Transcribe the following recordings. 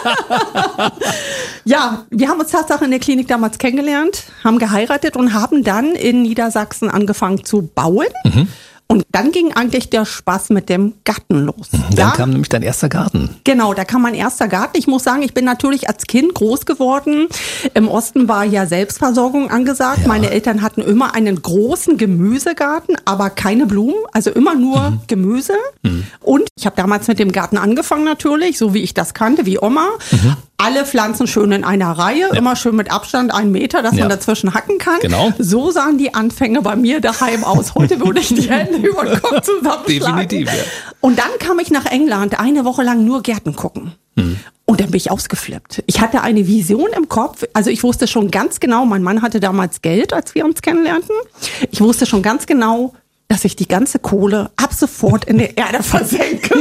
Ja, wir haben uns tatsächlich in der Klinik damals kennengelernt, haben geheiratet und haben dann in Niedersachsen angefangen zu bauen. Und dann ging eigentlich der Spaß mit dem Garten los. Dann kam nämlich dein erster Garten. Genau, da kam mein erster Garten. Ich muss sagen, ich bin natürlich als Kind groß geworden. Im Osten war ja Selbstversorgung angesagt. Ja. Meine Eltern hatten immer einen großen Gemüsegarten, aber keine Blumen, also immer nur Gemüse. Und ich habe damals mit dem Garten angefangen natürlich, so wie ich das kannte, wie Oma. Alle Pflanzen schön in einer Reihe, immer schön mit Abstand 1 Meter, dass man dazwischen hacken kann. Genau. So sahen die Anfänge bei mir daheim aus. Heute würde ich die Hände über den Kopf zusammenschlagen. Definitiv, ja. Und dann kam ich nach England, 1 Woche lang nur Gärten gucken. Und dann bin ich ausgeflippt. Ich hatte eine Vision im Kopf. Also ich wusste schon ganz genau, mein Mann hatte damals Geld, als wir uns kennenlernten. Ich wusste schon ganz genau, dass ich die ganze Kohle ab sofort in der Erde versenke.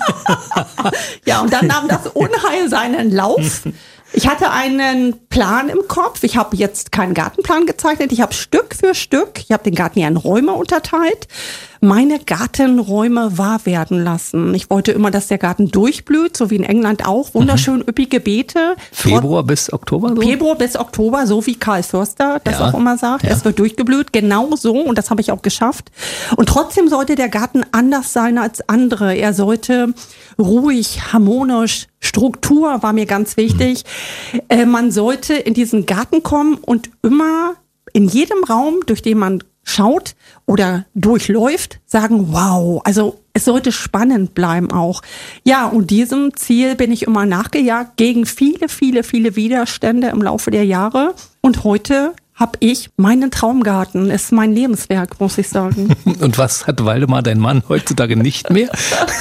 Ja, und dann nahm das Unheil seinen Lauf. Ich hatte einen Plan im Kopf. Ich habe jetzt keinen Gartenplan gezeichnet. Ich habe Stück für Stück, ich habe den Garten ja in Räume unterteilt, meine Gartenräume wahr werden lassen. Ich wollte immer, dass der Garten durchblüht, so wie in England auch. Wunderschön üppige Beete. Februar bis Oktober? So? Februar bis Oktober, so wie Karl Förster das auch immer sagt. Es wird durchgeblüht, genau so. Und das habe ich auch geschafft. Und trotzdem sollte der Garten anders sein als andere. Er sollte ruhig, harmonisch, Struktur war mir ganz wichtig. Man sollte in diesen Garten kommen und immer in jedem Raum, durch den man schaut oder durchläuft, sagen, wow, also es sollte spannend bleiben auch. Ja, und diesem Ziel bin ich immer nachgejagt, gegen viele, viele, viele Widerstände im Laufe der Jahre. Und heute habe ich meinen Traumgarten. Ist mein Lebenswerk, muss ich sagen. Und was hat Waldemar, dein Mann, heutzutage nicht mehr?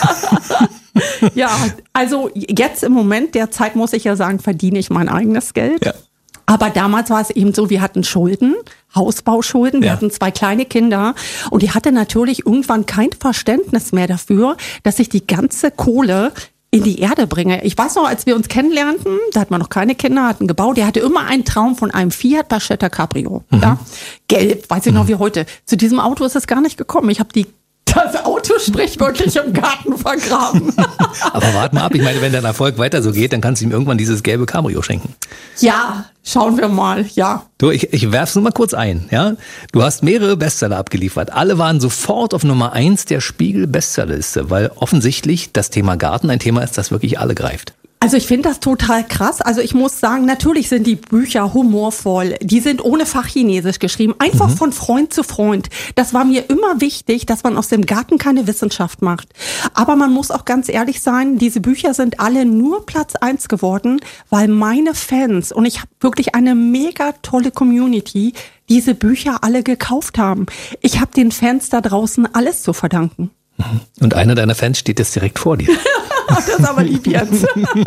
Ja, also jetzt im Moment der Zeit, muss ich ja sagen, verdiene ich mein eigenes Geld. Ja. Aber damals war es eben so, wir hatten Schulden, Hausbauschulden, wir hatten 2 kleine Kinder und ich hatte natürlich irgendwann kein Verständnis mehr dafür, dass ich die ganze Kohle in die Erde bringe. Ich weiß noch, als wir uns kennenlernten, da hatten wir noch keine Kinder, hatten gebaut, der hatte immer einen Traum von einem Fiat Barchetta Cabrio. Ja? Gelb, weiß ich noch wie heute. Zu diesem Auto ist es gar nicht gekommen. Ich habe das Auto sprichwörtlich im Garten vergraben. Aber warte mal ab, ich meine, wenn dein Erfolg weiter so geht, dann kannst du ihm irgendwann dieses gelbe Cabrio schenken. Ja, schauen wir mal, ja. Du, ich werf's nur mal kurz ein, ja. Du hast mehrere Bestseller abgeliefert. Alle waren sofort auf Nummer 1 der Spiegel-Bestsellerliste, weil offensichtlich das Thema Garten ein Thema ist, das wirklich alle greift. Also ich finde das total krass. Also ich muss sagen, natürlich sind die Bücher humorvoll. Die sind ohne Fachchinesisch geschrieben. Einfach von Freund zu Freund. Das war mir immer wichtig, dass man aus dem Garten keine Wissenschaft macht. Aber man muss auch ganz ehrlich sein, diese Bücher sind alle nur Platz 1 geworden, weil meine Fans, und ich habe wirklich eine mega tolle Community, diese Bücher alle gekauft haben. Ich habe den Fans da draußen alles zu verdanken. Und einer deiner Fans steht jetzt direkt vor dir. Das ist aber lieb jetzt.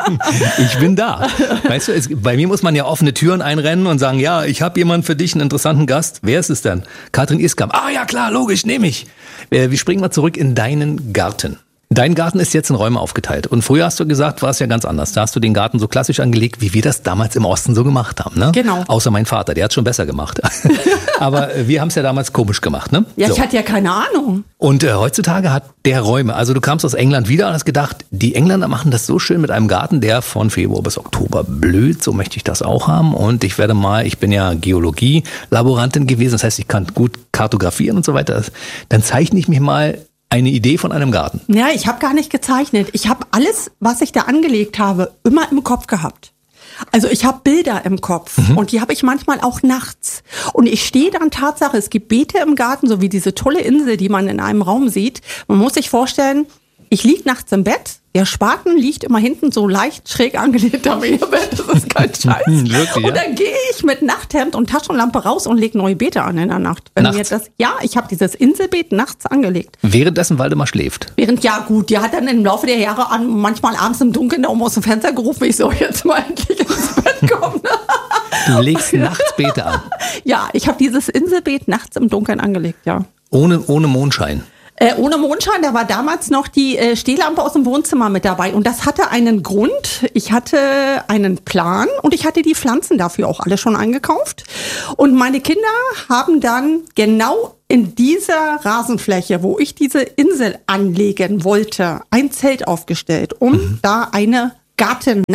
Ich bin da. Weißt du, bei mir muss man ja offene Türen einrennen und sagen, ja, ich habe jemanden für dich, einen interessanten Gast. Wer ist es denn? Katrin Iskamp. Ah ja, klar, logisch, nehme ich. Wir springen mal zurück in deinen Garten. Dein Garten ist jetzt in Räume aufgeteilt. Und früher hast du gesagt, war es ja ganz anders. Da hast du den Garten so klassisch angelegt, wie wir das damals im Osten so gemacht haben. Ne? Genau. Außer mein Vater, der hat es schon besser gemacht. Aber wir haben es ja damals komisch gemacht. Ne? Ja, so. Ich hatte ja keine Ahnung. Und heutzutage hat der Räume. Also du kamst aus England wieder und hast gedacht, die Engländer machen das so schön mit einem Garten, der von Februar bis Oktober blüht. So möchte ich das auch haben. Und ich bin ja Geologie-Laborantin gewesen. Das heißt, ich kann gut kartografieren und so weiter. Dann zeichne ich mich mal eine Idee von einem Garten. Ja, ich habe gar nicht gezeichnet. Ich habe alles, was ich da angelegt habe, immer im Kopf gehabt. Also ich habe Bilder im Kopf und die habe ich manchmal auch nachts. Und ich stehe dann Tatsache, es gibt Beete im Garten, so wie diese tolle Insel, die man in einem Raum sieht. Man muss sich vorstellen, ich liege nachts im Bett, der Spaten liegt immer hinten so leicht schräg angelehnt am Bett, das ist kein Scheiß. Wirklich, und dann gehe ich mit Nachthemd und Taschenlampe raus und lege neue Beete an in der Nacht. Ich habe dieses Inselbeet nachts angelegt. Währenddessen Waldemar schläft? Die hat dann im Laufe der Jahre manchmal abends im Dunkeln da oben aus dem Fenster gerufen, ich soll jetzt mal endlich ins Bett kommen. Du legst nachts Beete an? Ja, ich habe dieses Inselbeet nachts im Dunkeln angelegt, ja. Ohne Mondschein? Ohne Mondschein, da war damals noch die Stehlampe aus dem Wohnzimmer mit dabei. Und das hatte einen Grund. Ich hatte einen Plan und ich hatte die Pflanzen dafür auch alle schon eingekauft. Und meine Kinder haben dann genau in dieser Rasenfläche, wo ich diese Insel anlegen wollte, ein Zelt aufgestellt, um da eine Gartennacht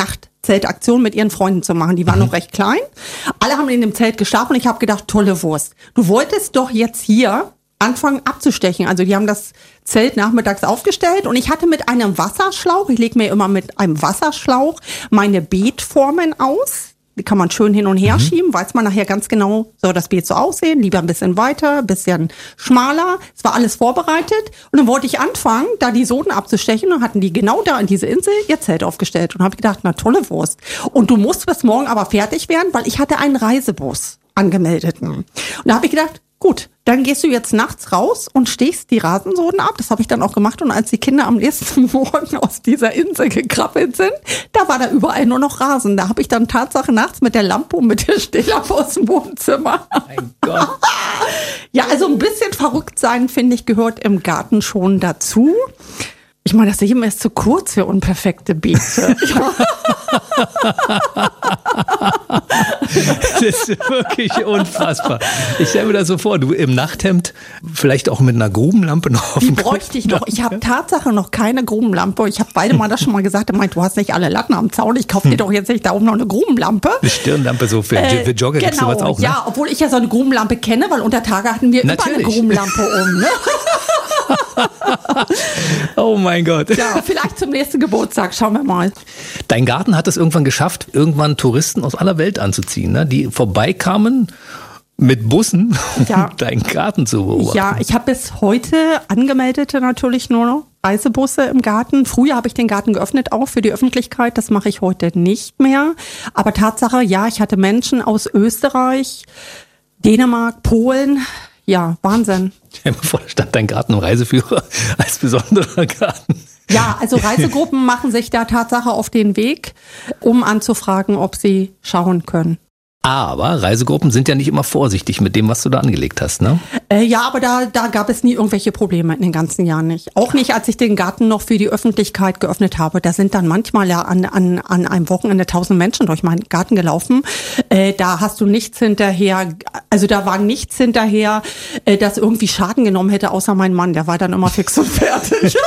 Zeltaktion mit ihren Freunden zu machen. Die waren noch recht klein. Alle haben in dem Zelt geschlafen und ich habe gedacht, tolle Wurst. Du wolltest doch jetzt hier anfangen abzustechen. Also die haben das Zelt nachmittags aufgestellt und ich hatte mit einem Wasserschlauch, ich lege mir immer mit einem Wasserschlauch meine Beetformen aus. Die kann man schön hin und her schieben, weiß man nachher ganz genau, soll das Beet so aussehen, lieber ein bisschen weiter, ein bisschen schmaler. Es war alles vorbereitet und dann wollte ich anfangen, da die Soden abzustechen und hatten die genau da an diese Insel ihr Zelt aufgestellt und habe gedacht, na tolle Wurst. Und du musst bis morgen aber fertig werden, weil ich hatte einen Reisebus angemeldeten. Und da habe ich gedacht, gut, dann gehst du jetzt nachts raus und stehst die Rasensoden ab. Das habe ich dann auch gemacht. Und als die Kinder am nächsten Morgen aus dieser Insel gekrabbelt sind, da war da überall nur noch Rasen. Da habe ich dann Tatsache nachts mit der Lampe und mit der Stehlampe aus dem Wohnzimmer. Mein Gott. Ja, also ein bisschen verrückt sein, finde ich, gehört im Garten schon dazu. Ich meine, das Leben ist zu kurz für unperfekte Beete. Das ist wirklich unfassbar. Ich stelle mir das so vor, du im Nachthemd, vielleicht auch mit einer Grubenlampe noch auf dem Kopf. Die bräuchte ich noch. Ich habe Tatsache noch keine Grubenlampe. Ich habe beide mal das schon mal gesagt. Er meint, du hast nicht alle Latten am Zaun. Ich kaufe dir doch jetzt nicht da oben noch eine Grubenlampe. Eine Stirnlampe so für Jogger gibt's sowas auch, ne? Ja, obwohl ich ja so eine Grubenlampe kenne, weil unter Tage hatten wir immer eine Grubenlampe ne? Oh mein Gott. Ja, vielleicht zum nächsten Geburtstag, schauen wir mal. Dein Garten hat es irgendwann geschafft, irgendwann Touristen aus aller Welt anzuziehen, ne? Die vorbeikamen mit Bussen, um deinen Garten zu beobachten. Ja, ich habe bis heute Angemeldete natürlich nur noch Reisebusse im Garten. Früher habe ich den Garten geöffnet, auch für die Öffentlichkeit. Das mache ich heute nicht mehr. Aber Tatsache, ja, ich hatte Menschen aus Österreich, Dänemark, Polen. Ja, Wahnsinn. Stell dir mal vor, da stand dein Garten im Reiseführer als besonderer Garten. Ja, also Reisegruppen machen sich da Tatsache auf den Weg, um anzufragen, ob sie schauen können. Aber Reisegruppen sind ja nicht immer vorsichtig mit dem, was du da angelegt hast, ne? Ja, aber da gab es nie irgendwelche Probleme in den ganzen Jahren nicht. Auch nicht, als ich den Garten noch für die Öffentlichkeit geöffnet habe. Da sind dann manchmal ja an einem Wochenende 1000 Menschen durch meinen Garten gelaufen. Da hast du nichts hinterher, also da war nichts hinterher, das irgendwie Schaden genommen hätte, außer mein Mann. Der war dann immer fix und fertig.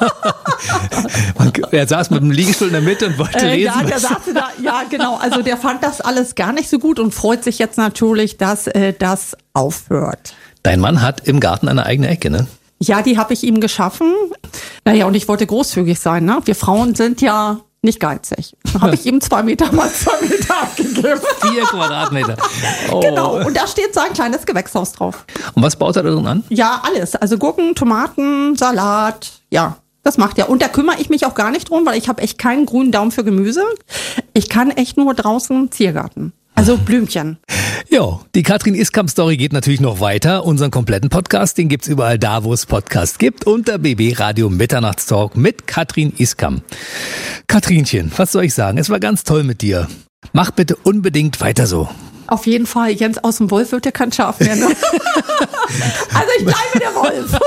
Er saß mit dem Liegestuhl in der Mitte und wollte lesen. Ja, der saß da, ja genau. Also der fand das alles gar nicht so gut und freut sich jetzt natürlich, dass das aufhört. Dein Mann hat im Garten eine eigene Ecke, ne? Ja, die habe ich ihm geschaffen. Naja, und ich wollte großzügig sein, ne? Wir Frauen sind ja nicht geizig. Da habe ich ihm 2 Meter mal 2 Meter abgegeben. 4 Quadratmeter. Oh. Genau, und da steht so ein kleines Gewächshaus drauf. Und was baut er da drin an? Ja, alles. Also Gurken, Tomaten, Salat, ja. Das macht er. Und da kümmere ich mich auch gar nicht drum, weil ich habe echt keinen grünen Daumen für Gemüse. Ich kann echt nur draußen Ziergarten. Also Blümchen. Jo, die Katrin Iskamp-Story geht natürlich noch weiter. Unseren kompletten Podcast, den gibt's überall da, wo es Podcasts gibt. Unter BB Radio Mitternachtstalk mit Katrin Iskamp. Katrinchen, was soll ich sagen? Es war ganz toll mit dir. Mach bitte unbedingt weiter so. Auf jeden Fall, Jens aus dem Wolf wird ja kein Schaf mehr. Ne? Also ich bleibe der Wolf.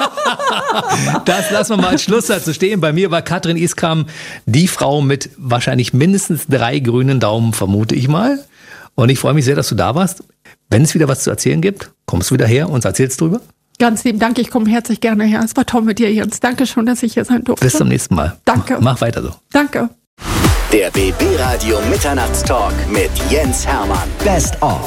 Das lassen wir mal als Schlusssatz so stehen. Bei mir war Katrin Iskamp die Frau mit wahrscheinlich mindestens 3 grünen Daumen, vermute ich mal. Und ich freue mich sehr, dass du da warst. Wenn es wieder was zu erzählen gibt, kommst du wieder her und erzählst drüber. Ganz lieben Dank, ich komme herzlich gerne her. Es war toll mit dir, Jens. Danke schon, dass ich hier sein durfte. Bis zum nächsten Mal. Danke. Mach weiter so. Danke. Der BB Radio Mitternachtstalk mit Jens Hermann. Best of.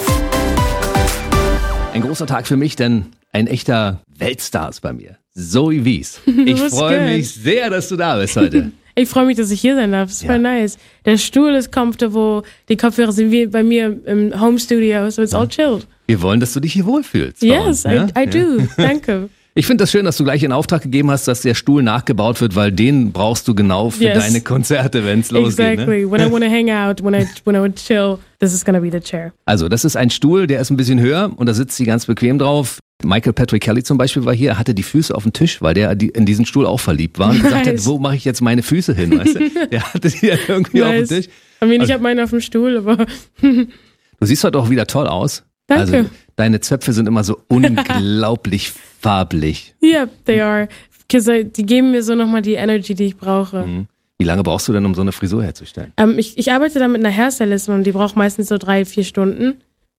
Ein großer Tag für mich, denn ein echter Weltstar ist bei mir. Zoe Wies. Ich freue mich sehr, dass du da bist heute. Ich freue mich, dass ich hier sein darf. Das ist voll nice. Der Stuhl ist comfortable, die Kopfhörer sind wie bei mir im Home Studio, so it's all chilled. Wir wollen, dass du dich hier wohlfühlst. Yes, I do. Danke. Ich finde das schön, dass du gleich in Auftrag gegeben hast, dass der Stuhl nachgebaut wird, weil den brauchst du genau für deine Konzerte, wenn es losgeht. Exactly. Ne? When I want to hang out, when I want to chill, this is gonna be the chair. Also, das ist ein Stuhl, der ist ein bisschen höher und da sitzt sie ganz bequem drauf. Michael Patrick Kelly zum Beispiel war hier, er hatte die Füße auf dem Tisch, weil der in diesen Stuhl auch verliebt war und gesagt hat, wo mache ich jetzt meine Füße hin? Weißt du? Der hatte die ja irgendwie auf dem Tisch. Ich habe meine auf dem Stuhl, aber... Du siehst heute auch wieder toll aus. Danke. Also, deine Zöpfe sind immer so unglaublich farblich. Yeah, they are. Die geben mir so nochmal die Energy, die ich brauche. Mhm. Wie lange brauchst du denn, um so eine Frisur herzustellen? Ich arbeite da mit einer Hairstylistin und die braucht meistens so 3-4 Stunden.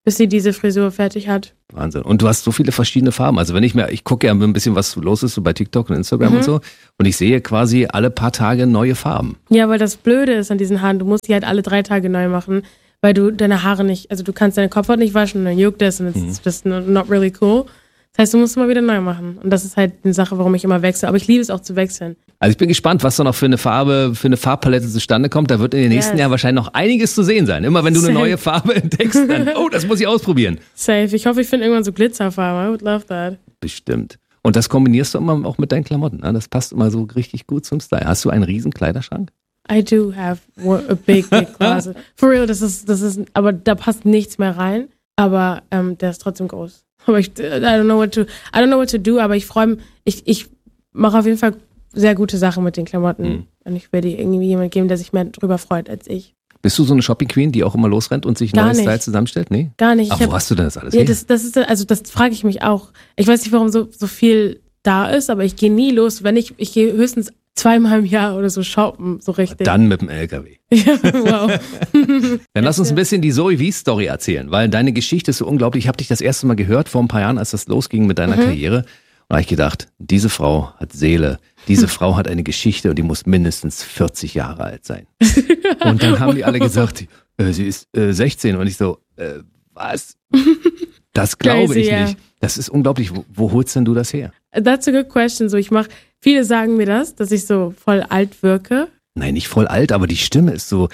bis sie diese Frisur fertig hat. Wahnsinn. Und du hast so viele verschiedene Farben. Also ich gucke ja ein bisschen, was los ist so bei TikTok und Instagram und so. Und ich sehe quasi alle paar Tage neue Farben. Ja, weil das Blöde ist an diesen Haaren, du musst die halt alle 3 Tage neu machen, weil du deine Haare nicht, also du kannst deine Kopfhaut nicht waschen und dann juckt das und it's just not really cool. Das heißt, du musst immer wieder neu machen. Und das ist halt eine Sache, warum ich immer wechsle. Aber ich liebe es auch zu wechseln. Also ich bin gespannt, was da noch für eine Farbpalette zustande kommt. Da wird in den nächsten Jahren wahrscheinlich noch einiges zu sehen sein. Immer wenn du eine neue Farbe entdeckst, dann, das muss ich ausprobieren. Safe. Ich hoffe, ich finde irgendwann so Glitzerfarben. I would love that. Bestimmt. Und das kombinierst du immer auch mit deinen Klamotten. Ne? Das passt immer so richtig gut zum Style. Hast du einen riesen Kleiderschrank? I do have a big closet. For real, das ist, aber da passt nichts mehr rein. Aber der ist trotzdem groß. Aber I don't know what to do, aber ich freue mich, ich mache auf jeden Fall sehr gute Sachen mit den Klamotten. Und ich will die irgendwie jemand geben, der sich mehr drüber freut als ich. Bist du so eine Shopping Queen, die auch immer losrennt und sich neue Style zusammenstellt? Nee? Gar nicht. Ach, wo hast du denn das alles? Ja, das frage ich mich auch. Ich weiß nicht, warum so viel da ist, aber ich gehe nie los. Ich gehe höchstens 2-mal im Jahr oder so shoppen, so richtig. Dann mit dem LKW. Ja, wow. Dann lass uns ein bisschen die Zoe V-Story erzählen, weil deine Geschichte ist so unglaublich. Ich habe dich das erste Mal gehört vor ein paar Jahren, als das losging mit deiner Karriere. Und da habe ich gedacht, diese Frau hat Seele, diese Frau hat eine Geschichte und die muss mindestens 40 Jahre alt sein. Und dann haben die alle gesagt, sie ist 16 und ich so, was? Das glaube ich nicht. Das ist unglaublich. Wo holst denn du das her? That's a good question. Viele sagen mir das, dass ich so voll alt wirke. Nein, nicht voll alt, aber die Stimme ist so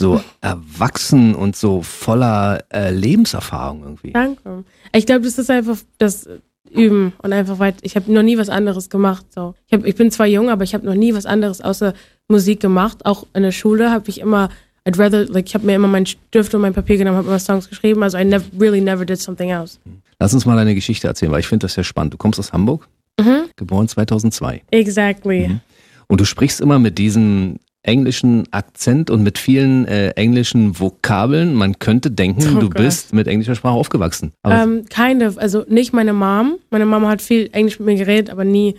erwachsen und so voller Lebenserfahrung irgendwie. Danke. Ich glaube, das ist einfach das Üben und einfach weiter. Ich habe noch nie was anderes gemacht. So. Ich bin zwar jung, aber ich habe noch nie was anderes außer Musik gemacht. Auch in der Schule habe ich immer, ich habe mir immer meinen Stift und mein Papier genommen, habe immer Songs geschrieben. Also I never did something else. Lass uns mal deine Geschichte erzählen, weil ich finde das sehr spannend. Du kommst aus Hamburg, geboren 2002. Exactly. Und du sprichst immer mit diesem englischen Akzent und mit vielen englischen Vokabeln. Man könnte denken, du bist mit englischer Sprache aufgewachsen. Kind of. Also nicht meine Mom. Meine Mama hat viel Englisch mit mir geredet, aber nie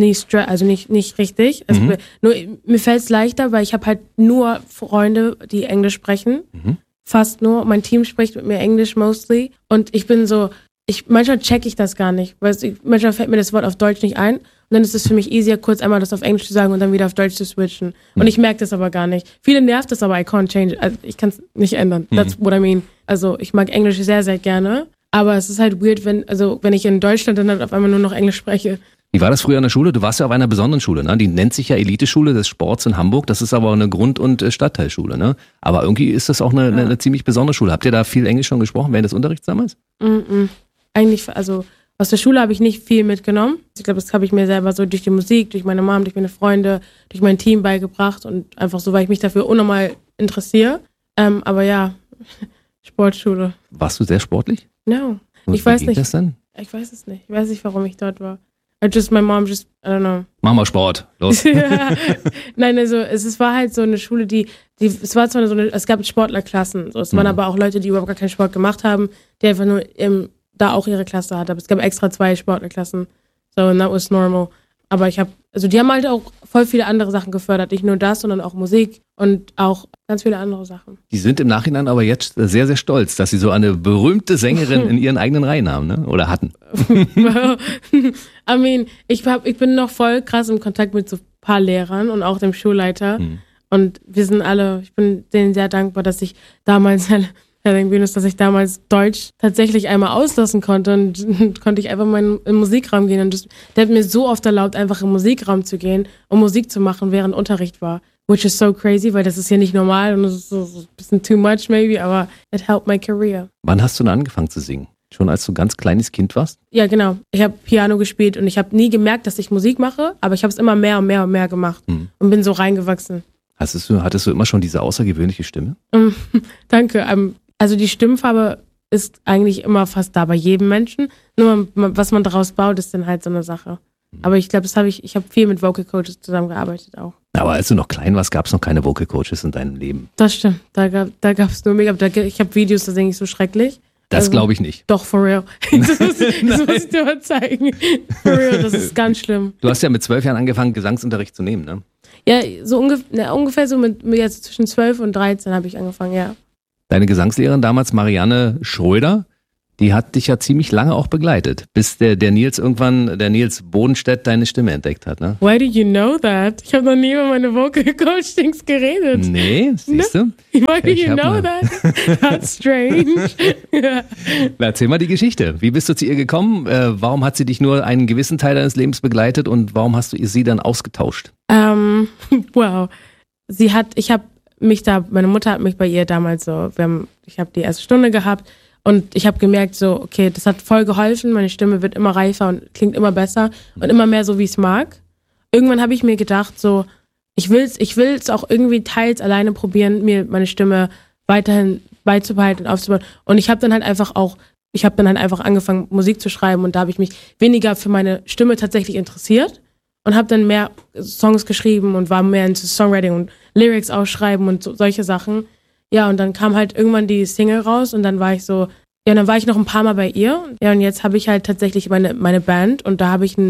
nicht richtig. Also nur, mir fällt es leichter, weil ich habe halt nur Freunde, die Englisch sprechen. Fast nur. Mein Team spricht mit mir Englisch mostly. Und ich bin so, manchmal checke ich das gar nicht. Weil manchmal fällt mir das Wort auf Deutsch nicht ein. Und dann ist es für mich easier, kurz einmal das auf Englisch zu sagen und dann wieder auf Deutsch zu switchen. Und ich merke das aber gar nicht. Viele nervt das aber, I can't change it. Also ich kann es nicht ändern. That's what I mean. Also ich mag Englisch sehr, sehr gerne. Aber es ist halt weird, wenn ich in Deutschland dann halt auf einmal nur noch Englisch spreche. Wie war das früher in der Schule? Du warst ja auf einer besonderen Schule, ne? Die nennt sich ja Eliteschule des Sports in Hamburg. Das ist aber eine Grund- und Stadtteilschule, ne? Aber irgendwie ist das auch eine ziemlich besondere Schule. Habt ihr da viel Englisch schon gesprochen während des Unterrichts damals? Eigentlich, also aus der Schule habe ich nicht viel mitgenommen. Ich glaube, das habe ich mir selber so durch die Musik, durch meine Mom, durch meine Freunde, durch mein Team beigebracht und einfach so, weil ich mich dafür unnormal interessiere. Aber ja, Sportschule. Warst du sehr sportlich? No. Ich weiß nicht. Das denn? Ich weiß es nicht. Ich weiß nicht, warum ich dort war. My mom I don't know. Mach mal Sport, los. Nein, also es war halt so eine Schule, es war zwar es gab Sportlerklassen, so, es waren aber auch Leute, die überhaupt gar keinen Sport gemacht haben, die einfach nur da auch ihre Klasse hatten. Aber es gab extra 2 Sportlerklassen. So, and that was normal. Aber die haben halt auch voll viele andere Sachen gefördert. Nicht nur das, sondern auch Musik und auch ganz viele andere Sachen. Die sind im Nachhinein aber jetzt sehr, sehr stolz, dass sie so eine berühmte Sängerin in ihren eigenen Reihen haben, ne? Oder hatten. I mean, ich bin noch voll krass im Kontakt mit so ein paar Lehrern und auch dem Schulleiter. Und ich bin denen sehr dankbar, dass ich damals Deutsch tatsächlich einmal auslassen konnte und konnte ich einfach mal in den Musikraum gehen. Und der hat mir so oft erlaubt, einfach im Musikraum zu gehen, um Musik zu machen, während Unterricht war. Which is so crazy, weil das ist ja nicht normal und das ist so ein bisschen too much maybe, aber it helped my career. Wann hast du denn angefangen zu singen? Schon als du ein ganz kleines Kind warst? Ja, genau. Ich habe Piano gespielt und ich habe nie gemerkt, dass ich Musik mache, aber ich habe es immer mehr und mehr und mehr gemacht und bin so reingewachsen. Hattest du immer schon diese außergewöhnliche Stimme? Danke. Also die Stimmfarbe ist eigentlich immer fast da bei jedem Menschen. Nur was man daraus baut, ist dann halt so eine Sache. Aber ich glaube, ich habe viel mit Vocal Coaches zusammengearbeitet auch. Aber als du noch klein warst, gab es noch keine Vocal Coaches in deinem Leben. Das stimmt. Da gab es nur mega. Ich habe Videos, da singe ich so schrecklich. Das glaube ich nicht. Doch, for real. Das muss ich dir mal zeigen. For real, das ist ganz schlimm. Du hast ja mit 12 Jahren angefangen, Gesangsunterricht zu nehmen, ne? Ja, so ungefähr so mit jetzt zwischen 12 und 13 habe ich angefangen, ja. Deine Gesangslehrerin damals, Marianne Schröder, Die hat dich ja ziemlich lange auch begleitet, bis der Nils Bodenstedt deine Stimme entdeckt hat, ne? Why do you know that? Ich habe noch nie über meine Vocal Coachings geredet. Nee, siehst du? Why do you know that? That's strange. Na, erzähl mal die Geschichte. Wie bist du zu ihr gekommen? Warum hat sie dich nur einen gewissen Teil deines Lebens begleitet und warum hast du sie dann ausgetauscht? Wow. Meine Mutter hat mich bei ihr damals ich habe die erste Stunde gehabt und ich habe gemerkt so, okay, das hat voll geholfen, meine Stimme wird immer reifer und klingt immer besser und immer mehr so, wie ich es mag. Irgendwann habe ich mir gedacht so, ich will's auch irgendwie teils alleine probieren, mir meine Stimme weiterhin beizubehalten und aufzubauen. Und ich habe dann halt einfach angefangen, Musik zu schreiben und da habe ich mich weniger für meine Stimme tatsächlich interessiert und habe dann mehr Songs geschrieben und war mehr into Songwriting und Lyrics ausschreiben und solche Sachen. Ja, und dann kam halt irgendwann die Single raus und dann war ich noch ein paar Mal bei ihr. Ja, und jetzt habe ich halt tatsächlich meine Band und da habe ich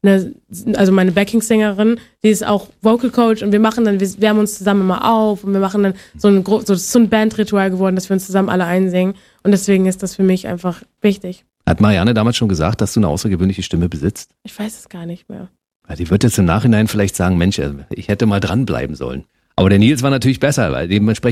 meine Backing-Sängerin, die ist auch Vocal Coach und wir wärmen uns zusammen immer auf und wir machen dann so ein Bandritual geworden, dass wir uns zusammen alle einsingen und deswegen ist das für mich einfach wichtig. Hat Marianne damals schon gesagt, dass du eine außergewöhnliche Stimme besitzt? Ich weiß es gar nicht mehr. Ja, die wird jetzt im Nachhinein vielleicht sagen, Mensch, ich hätte mal dranbleiben sollen. Aber der Nils war natürlich besser, weil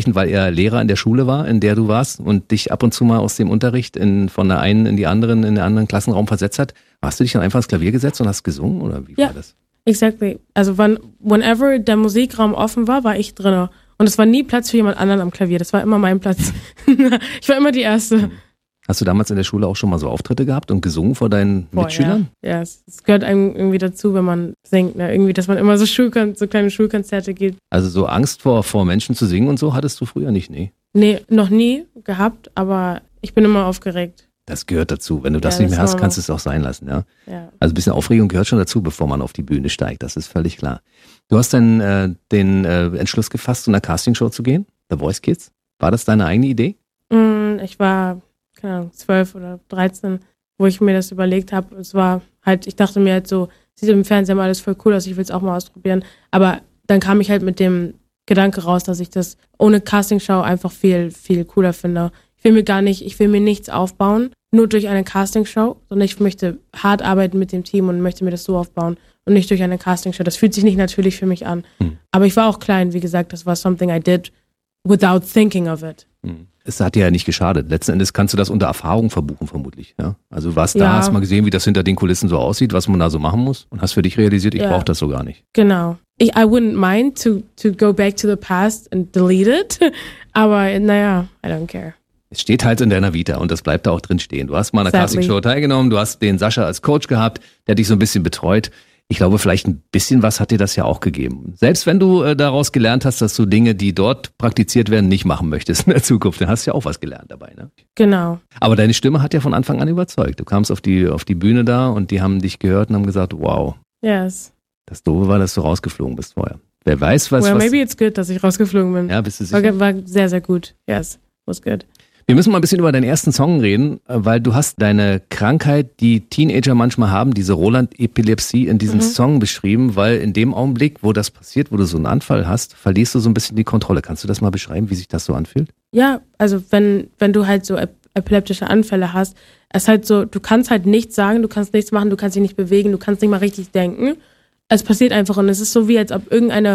er Lehrer in der Schule war, in der du warst und dich ab und zu mal aus dem Unterricht von der einen in den anderen Klassenraum versetzt hat. Hast du dich dann einfach ins Klavier gesetzt und hast gesungen oder wie war das? Exactly. Also whenever der Musikraum offen war ich drin. Und es war nie Platz für jemand anderen am Klavier. Das war immer mein Platz. Ich war immer die Erste. Hast du damals in der Schule auch schon mal so Auftritte gehabt und gesungen vor deinen Mitschülern? Ja, es gehört einem irgendwie dazu, wenn man singt. Ne? Irgendwie, dass man immer so kleine Schulkonzerte gibt. Also so Angst vor Menschen zu singen und so hattest du früher nicht, nee? Nee, noch nie gehabt, aber ich bin immer aufgeregt. Das gehört dazu. Wenn du das nicht mehr hast, kannst du es auch sein lassen, ja? Also ein bisschen Aufregung gehört schon dazu, bevor man auf die Bühne steigt. Das ist völlig klar. Du hast dann den Entschluss gefasst, zu einer Castingshow zu gehen, The Voice Kids. War das deine eigene Idee? Ich war, keine Ahnung, 12 oder 13, wo ich mir das überlegt habe. Es war halt, ich dachte mir halt so, sieht im Fernsehen immer alles voll cool aus, ich will es auch mal ausprobieren. Aber dann kam ich halt mit dem Gedanke raus, dass ich das ohne Castingshow einfach viel, viel cooler finde. Ich will mir nichts aufbauen, nur durch eine Castingshow, sondern ich möchte hart arbeiten mit dem Team und möchte mir das so aufbauen und nicht durch eine Castingshow. Das fühlt sich nicht natürlich für mich an. Aber ich war auch klein, wie gesagt, das war something I did without thinking of it. Es hat dir ja nicht geschadet. Letzten Endes kannst du das unter Erfahrung verbuchen, vermutlich. Ja? Also du warst da, hast mal gesehen, wie das hinter den Kulissen so aussieht, was man da so machen muss und hast für dich realisiert, ich brauche das so gar nicht. Genau. I wouldn't mind to go back to the past and delete it, aber naja, I don't care. Es steht halt in deiner Vita und das bleibt da auch drin stehen. Du hast mal an einer Castingshow teilgenommen, du hast den Sascha als Coach gehabt, der dich so ein bisschen betreut. Ich glaube, vielleicht ein bisschen was hat dir das ja auch gegeben. Selbst wenn du daraus gelernt hast, dass du Dinge, die dort praktiziert werden, nicht machen möchtest in der Zukunft, dann hast du ja auch was gelernt dabei, ne? Genau. Aber deine Stimme hat ja von Anfang an überzeugt. Du kamst auf die Bühne da und die haben dich gehört und haben gesagt, wow. Yes. Das Doofe war, dass du rausgeflogen bist vorher. Wer weiß, was... Well, maybe it's good, dass ich rausgeflogen bin. Ja, bist du sicher? War sehr, sehr gut. Yes, was good. Wir müssen mal ein bisschen über deinen ersten Song reden, weil du hast deine Krankheit, die Teenager manchmal haben, diese Roland-Epilepsie, in diesem Song beschrieben, weil in dem Augenblick, wo das passiert, wo du so einen Anfall hast, verlierst du so ein bisschen die Kontrolle. Kannst du das mal beschreiben, wie sich das so anfühlt? Ja, also wenn du halt so epileptische Anfälle hast, es ist halt so, du kannst halt nichts sagen, du kannst nichts machen, du kannst dich nicht bewegen, du kannst nicht mal richtig denken. Es passiert einfach und es ist so, wie als ob irgendeine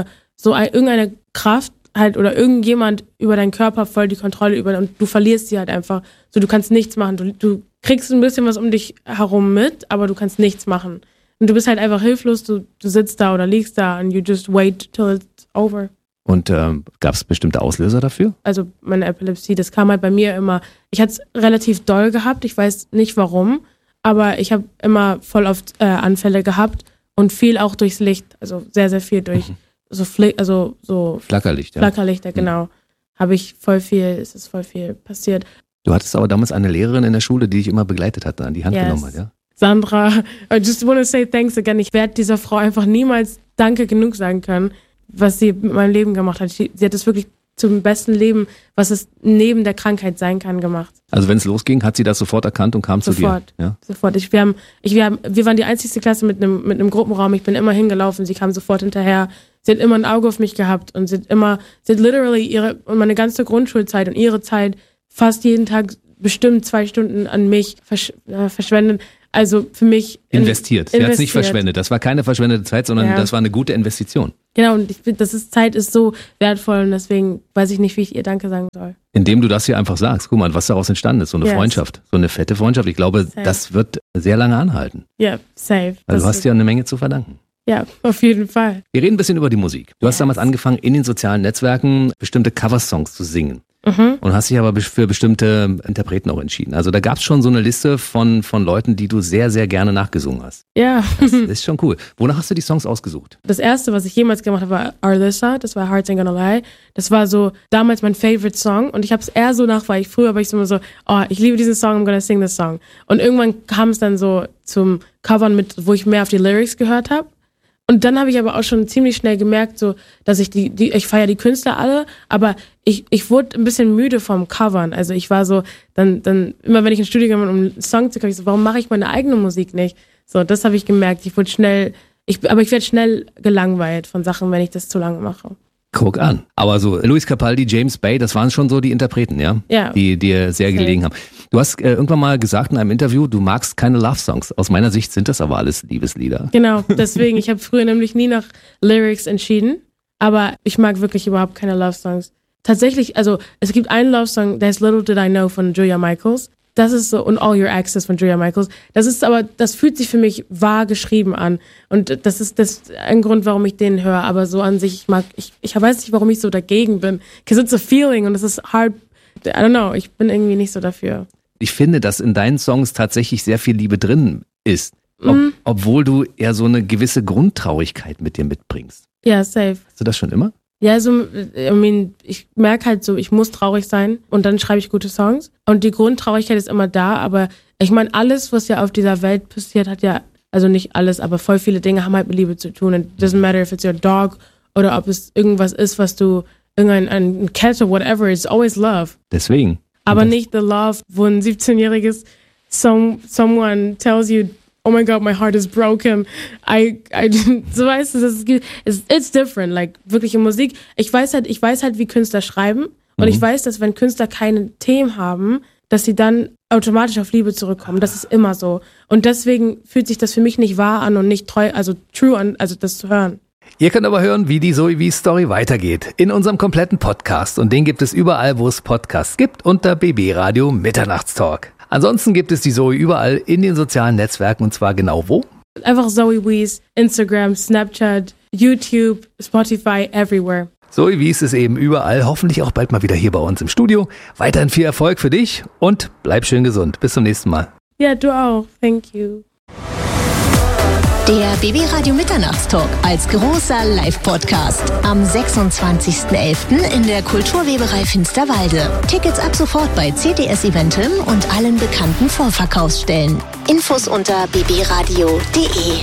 Kraft halt oder irgendjemand über deinen Körper voll die Kontrolle über und du verlierst sie halt einfach. So, du kannst nichts machen. Du kriegst ein bisschen was um dich herum mit, aber du kannst nichts machen. Und du bist halt einfach hilflos, du sitzt da oder liegst da and you just wait till it's over. Und gab es bestimmte Auslöser dafür? Also meine Epilepsie, das kam halt bei mir immer, ich hatte es relativ doll gehabt, ich weiß nicht warum, aber ich habe immer voll oft Anfälle gehabt und viel auch durchs Licht, also sehr, sehr viel durch so Flackerlichter. Flackerlichter, genau. Es ist voll viel passiert. Du hattest aber damals eine Lehrerin in der Schule, die dich immer begleitet hat, an die Hand genommen hat, ja? Sandra, I just want to say thanks again. Ich werde dieser Frau einfach niemals Danke genug sagen können, was sie mit meinem Leben gemacht hat. Sie hat es wirklich zum besten Leben, was es neben der Krankheit sein kann, gemacht. Also wenn es losging, hat sie das sofort erkannt und kam zu dir? Ja? Sofort. Wir waren die einzigste Klasse mit einem Gruppenraum. Ich bin immer hingelaufen. Sie kam sofort hinterher. Sie hat immer ein Auge auf mich gehabt und sie hat literally meine ganze Grundschulzeit und ihre Zeit fast jeden Tag bestimmt 2 Stunden an mich verschwendet. Also für mich investiert. Sie hat es nicht verschwendet. Das war keine verschwendete Zeit, sondern das war eine gute Investition. Genau, und ich finde, Zeit ist so wertvoll und deswegen weiß ich nicht, wie ich ihr Danke sagen soll. Indem du das hier einfach sagst. Guck mal, was daraus entstanden ist. So eine Freundschaft. So eine fette Freundschaft. Ich glaube, das wird sehr lange anhalten. Ja, safe. Also du hast dir eine Menge zu verdanken. Ja, auf jeden Fall. Wir reden ein bisschen über die Musik. Du hast damals angefangen, in den sozialen Netzwerken bestimmte Coversongs zu singen. Und hast dich aber für bestimmte Interpreten auch entschieden. Also da gab es schon so eine Liste von Leuten, die du sehr, sehr gerne nachgesungen hast. Ja. Das ist schon cool. Wonach hast du die Songs ausgesucht? Das erste, was ich jemals gemacht habe, war Arlissa. Das war Hearts Ain't Gonna Lie. Das war so damals mein Favorite Song und ich habe es eher so weil früher war ich so immer so, oh, ich liebe diesen Song, I'm gonna sing this song. Und irgendwann kam es dann so zum Covern wo ich mehr auf die Lyrics gehört habe. Und dann habe ich aber auch schon ziemlich schnell gemerkt, so, dass ich ich feiere die Künstler alle, aber ich wurde ein bisschen müde vom Covern. Also ich war so, dann immer wenn ich ins Studio gegangen bin, um einen Song zu kommen, ich so, warum mache ich meine eigene Musik nicht? So, das habe ich gemerkt. Ich werde schnell gelangweilt von Sachen, wenn ich das zu lange mache. Guck an. Aber so Luis Capaldi, James Bay, das waren schon so die Interpreten, ja? Ja. Die dir sehr gelegen haben. Du hast irgendwann mal gesagt in einem Interview, du magst keine Love-Songs. Aus meiner Sicht sind das aber alles Liebeslieder. Genau, deswegen. Ich habe früher nämlich nie nach Lyrics entschieden, aber ich mag wirklich überhaupt keine Love-Songs. Tatsächlich, also es gibt einen Love-Song, der ist Little Did I Know von Julia Michaels. Das ist so, und All Your Exes von Julia Michaels. Das fühlt sich für mich wahr geschrieben an. Und das ist ein Grund, warum ich den höre. Aber so an sich, ich weiß nicht, warum ich so dagegen bin. Because it's a feeling und es ist hard, I don't know, ich bin irgendwie nicht so dafür. Ich finde, dass in deinen Songs tatsächlich sehr viel Liebe drin ist. Obwohl du ja so eine gewisse Grundtraurigkeit mit dir mitbringst. Ja, safe. Hast du das schon immer? Ja, also, ich merke halt so, ich muss traurig sein und dann schreibe ich gute Songs. Und die Grundtraurigkeit ist immer da, aber ich meine, alles, was ja auf dieser Welt passiert, hat ja, also nicht alles, aber voll viele Dinge haben halt mit Liebe zu tun. It doesn't matter if it's your dog oder ob es irgendwas ist, was du, ein Cat or whatever, it's always love. Deswegen. Aber nicht the love, wo ein 17-jähriges someone tells you, oh my God, my heart is broken. So weißt du, it's different. Like, wirklich in Musik. Ich weiß halt, wie Künstler schreiben. Und ich weiß, dass wenn Künstler keine Themen haben, dass sie dann automatisch auf Liebe zurückkommen. Das ist immer so. Und deswegen fühlt sich das für mich nicht wahr an und nicht true an, also das zu hören. Ihr könnt aber hören, wie die Zoe V Story weitergeht. In unserem kompletten Podcast. Und den gibt es überall, wo es Podcasts gibt, unter BB Radio Mitternachtstalk. Ansonsten gibt es die Zoe überall in den sozialen Netzwerken und zwar genau wo? Einfach Zoe Wees, Instagram, Snapchat, YouTube, Spotify, everywhere. Zoe Wees ist eben überall, hoffentlich auch bald mal wieder hier bei uns im Studio. Weiterhin viel Erfolg für dich und bleib schön gesund. Bis zum nächsten Mal. Ja, du auch. Thank you. Der BB Radio Mitternachtstalk als großer Live-Podcast am 26.11. in der Kulturweberei Finsterwalde. Tickets ab sofort bei CTS Eventim und allen bekannten Vorverkaufsstellen. Infos unter bbradio.de.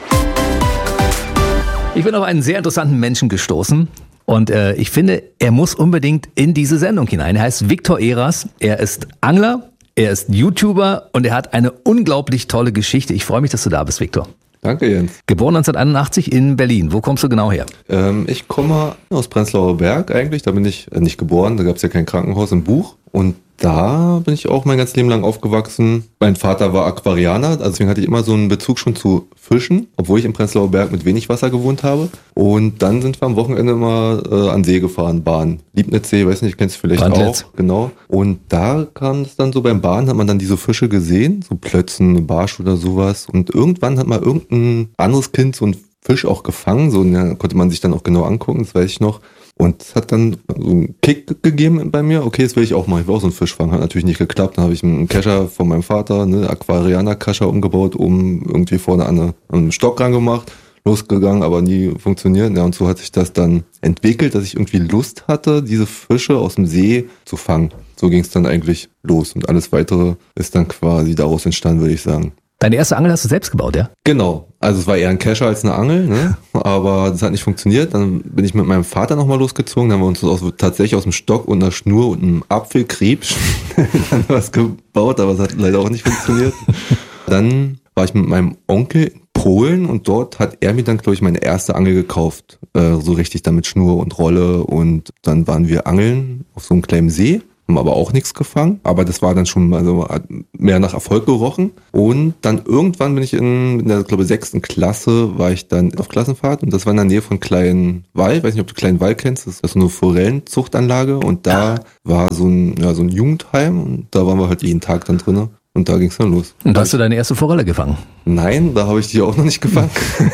Ich bin auf einen sehr interessanten Menschen gestoßen und ich finde, er muss unbedingt in diese Sendung hinein. Er heißt Viktor Eras, er ist Angler, er ist YouTuber und er hat eine unglaublich tolle Geschichte. Ich freue mich, dass du da bist, Viktor. Danke, Jens. Geboren 1981 in Berlin. Wo kommst du genau her? Ich komme aus Prenzlauer Berg eigentlich. Da bin ich nicht geboren. Da gab es ja kein Krankenhaus im Buch. Und da bin ich auch mein ganzes Leben lang aufgewachsen. Mein Vater war Aquarianer, deswegen hatte ich immer so einen Bezug schon zu Fischen, obwohl ich im Prenzlauer Berg mit wenig Wasser gewohnt habe. Und dann sind wir am Wochenende immer an See gefahren, Bahn. Liebnitzsee, weiß nicht, kennst du vielleicht Brandlitz. Auch. Genau. Und da kam es dann so beim Bahn, hat man dann diese Fische gesehen, so Plötzen, Barsch oder sowas. Und irgendwann hat mal irgendein anderes Kind so einen Fisch auch gefangen, so ja, konnte man sich dann auch genau angucken, das weiß ich noch. Und es hat dann so einen Kick gegeben bei mir. Okay, das will ich auch mal. Ich will auch so einen Fisch fangen. Hat natürlich nicht geklappt. Dann habe ich einen Kescher von meinem Vater, Aquarianer-Kescher umgebaut, irgendwie vorne an einen Stock rangemacht. Losgegangen, aber nie funktioniert. Ja, und so hat sich das dann entwickelt, dass ich irgendwie Lust hatte, diese Fische aus dem See zu fangen. So ging es dann eigentlich los. Und alles Weitere ist dann quasi daraus entstanden, würde ich sagen. Deine erste Angel hast du selbst gebaut, ja? Genau. Also es war eher ein Kescher als eine Angel, ne? Aber das hat nicht funktioniert. Dann bin ich mit meinem Vater nochmal losgezogen. Dann haben wir uns tatsächlich aus dem Stock und einer Schnur und einem Apfelkrebs dann was gebaut, aber es hat leider auch nicht funktioniert. Dann war ich mit meinem Onkel in Polen und dort hat er mir dann, glaube ich, meine erste Angel gekauft. So richtig dann mit Schnur und Rolle und dann waren wir angeln auf so einem kleinen See. haben aber auch nichts gefangen. Aber das war dann schon mehr nach Erfolg gerochen. Und dann irgendwann bin ich in der, glaube ich, 6. Klasse, war ich dann auf Klassenfahrt. Und das war in der Nähe von Kleinwall. Ich weiß nicht, ob du Kleinwall kennst. Das ist so eine Forellenzuchtanlage. Und da war so ein Jugendheim. Und da waren wir halt jeden Tag dann drin. Und da ging es dann los. Und hast du deine erste Forelle gefangen? Nein, da habe ich die auch noch nicht gefangen.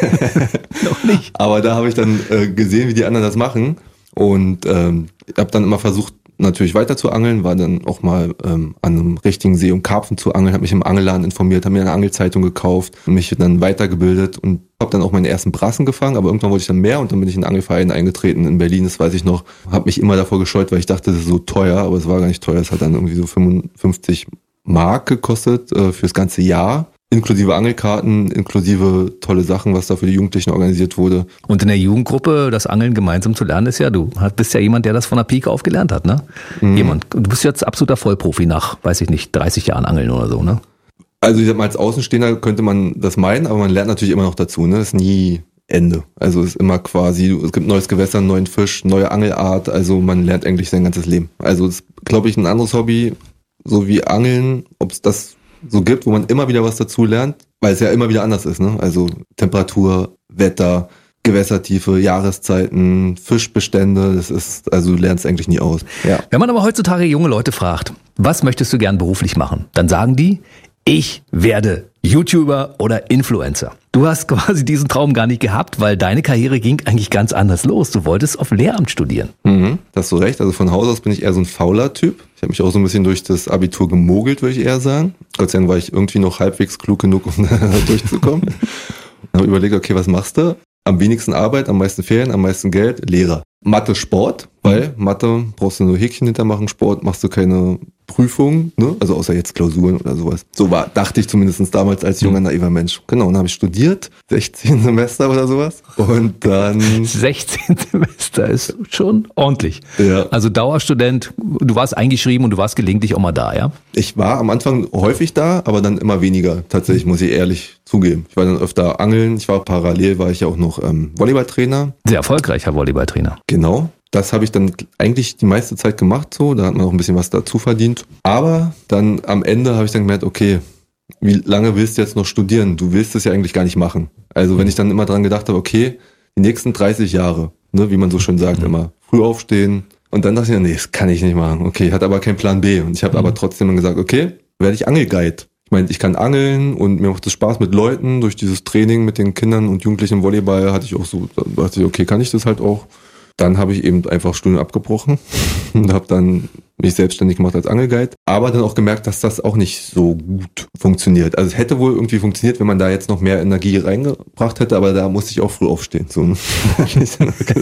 Noch nicht. Aber da habe ich dann gesehen, wie die anderen das machen. Und habe dann immer versucht, natürlich weiter zu angeln, war dann auch mal an einem richtigen See, um Karpfen zu angeln, habe mich im Angelladen informiert, habe mir eine Angelzeitung gekauft, mich dann weitergebildet und habe dann auch meine ersten Brassen gefangen, aber irgendwann wollte ich dann mehr und dann bin ich in einen Angelverein eingetreten in Berlin, das weiß ich noch, habe mich immer davor gescheut, weil ich dachte, das ist so teuer, aber es war gar nicht teuer, es hat dann irgendwie so 55 Mark gekostet fürs ganze Jahr. Inklusive Angelkarten, inklusive tolle Sachen, was da für die Jugendlichen organisiert wurde. Und in der Jugendgruppe das Angeln gemeinsam zu lernen, ist ja du. Bist ja jemand, der das von der Pike auf gelernt hat, ne? Jemand. Du bist jetzt absoluter Vollprofi nach, weiß ich nicht, 30 Jahren Angeln oder so, ne? Also ich sag mal, als Außenstehender könnte man das meinen, aber man lernt natürlich immer noch dazu, ne? Das ist nie Ende. Also es ist immer quasi, es gibt neues Gewässer, einen neuen Fisch, neue Angelart, also man lernt eigentlich sein ganzes Leben. Also es ist, glaube ich, ein anderes Hobby, so wie Angeln, ob es das so gibt, wo man immer wieder was dazu lernt, weil es ja immer wieder anders ist, ne? Also Temperatur, Wetter, Gewässertiefe, Jahreszeiten, Fischbestände, das ist, also du lernst eigentlich nie aus. Ja. Wenn man aber heutzutage junge Leute fragt, was möchtest du gern beruflich machen? Dann sagen die, ich werde YouTuber oder Influencer. Du hast quasi diesen Traum gar nicht gehabt, weil deine Karriere ging eigentlich ganz anders los. Du wolltest auf Lehramt studieren. Da hast du recht. Also von Haus aus bin ich eher so ein fauler Typ. Ich habe mich auch so ein bisschen durch das Abitur gemogelt, würde ich eher sagen. Gott sei Dank war ich irgendwie noch halbwegs klug genug, um da durchzukommen. Dann habe ich überlegt, okay, was machst du? Am wenigsten Arbeit, am meisten Ferien, am meisten Geld, Lehrer. Mathe, Sport, weil Mathe brauchst du nur Häkchen hintermachen, Sport machst du keine Prüfung, ne? Also außer jetzt Klausuren oder sowas. So dachte ich zumindest damals als junger, naiver Mensch. Genau, und dann habe ich studiert, 16 Semester oder sowas. Und dann... 16 Semester ist schon ordentlich. Ja. Also Dauerstudent, du warst eingeschrieben und du warst gelegentlich auch mal da, ja? Ich war am Anfang häufig da, aber dann immer weniger. Tatsächlich, muss ich ehrlich zugeben. Ich war dann öfter angeln. Parallel war ich ja auch noch Volleyballtrainer. Sehr erfolgreicher Volleyballtrainer. Genau. Das habe ich dann eigentlich die meiste Zeit gemacht, so. Da hat man auch ein bisschen was dazu verdient. Aber dann am Ende habe ich dann gemerkt, okay, wie lange willst du jetzt noch studieren? Du willst es ja eigentlich gar nicht machen. Also wenn ich dann immer dran gedacht habe, okay, die nächsten 30 Jahre, ne, wie man so schön sagt, immer früh aufstehen. Und dann dachte ich, nee, das kann ich nicht machen. Okay, ich hatte aber keinen Plan B. Und ich habe aber trotzdem dann gesagt, okay, werde ich Angelguide. Ich meine, ich kann angeln und mir macht es Spaß mit Leuten. Durch dieses Training mit den Kindern und Jugendlichen im Volleyball hatte ich auch so, da dachte ich, okay, kann ich das halt auch. Dann habe ich eben einfach Studium abgebrochen und habe dann mich selbstständig gemacht als Angelguide. Aber dann auch gemerkt, dass das auch nicht so gut funktioniert. Also es hätte wohl irgendwie funktioniert, wenn man da jetzt noch mehr Energie reingebracht hätte, aber da musste ich auch früh aufstehen. So. Das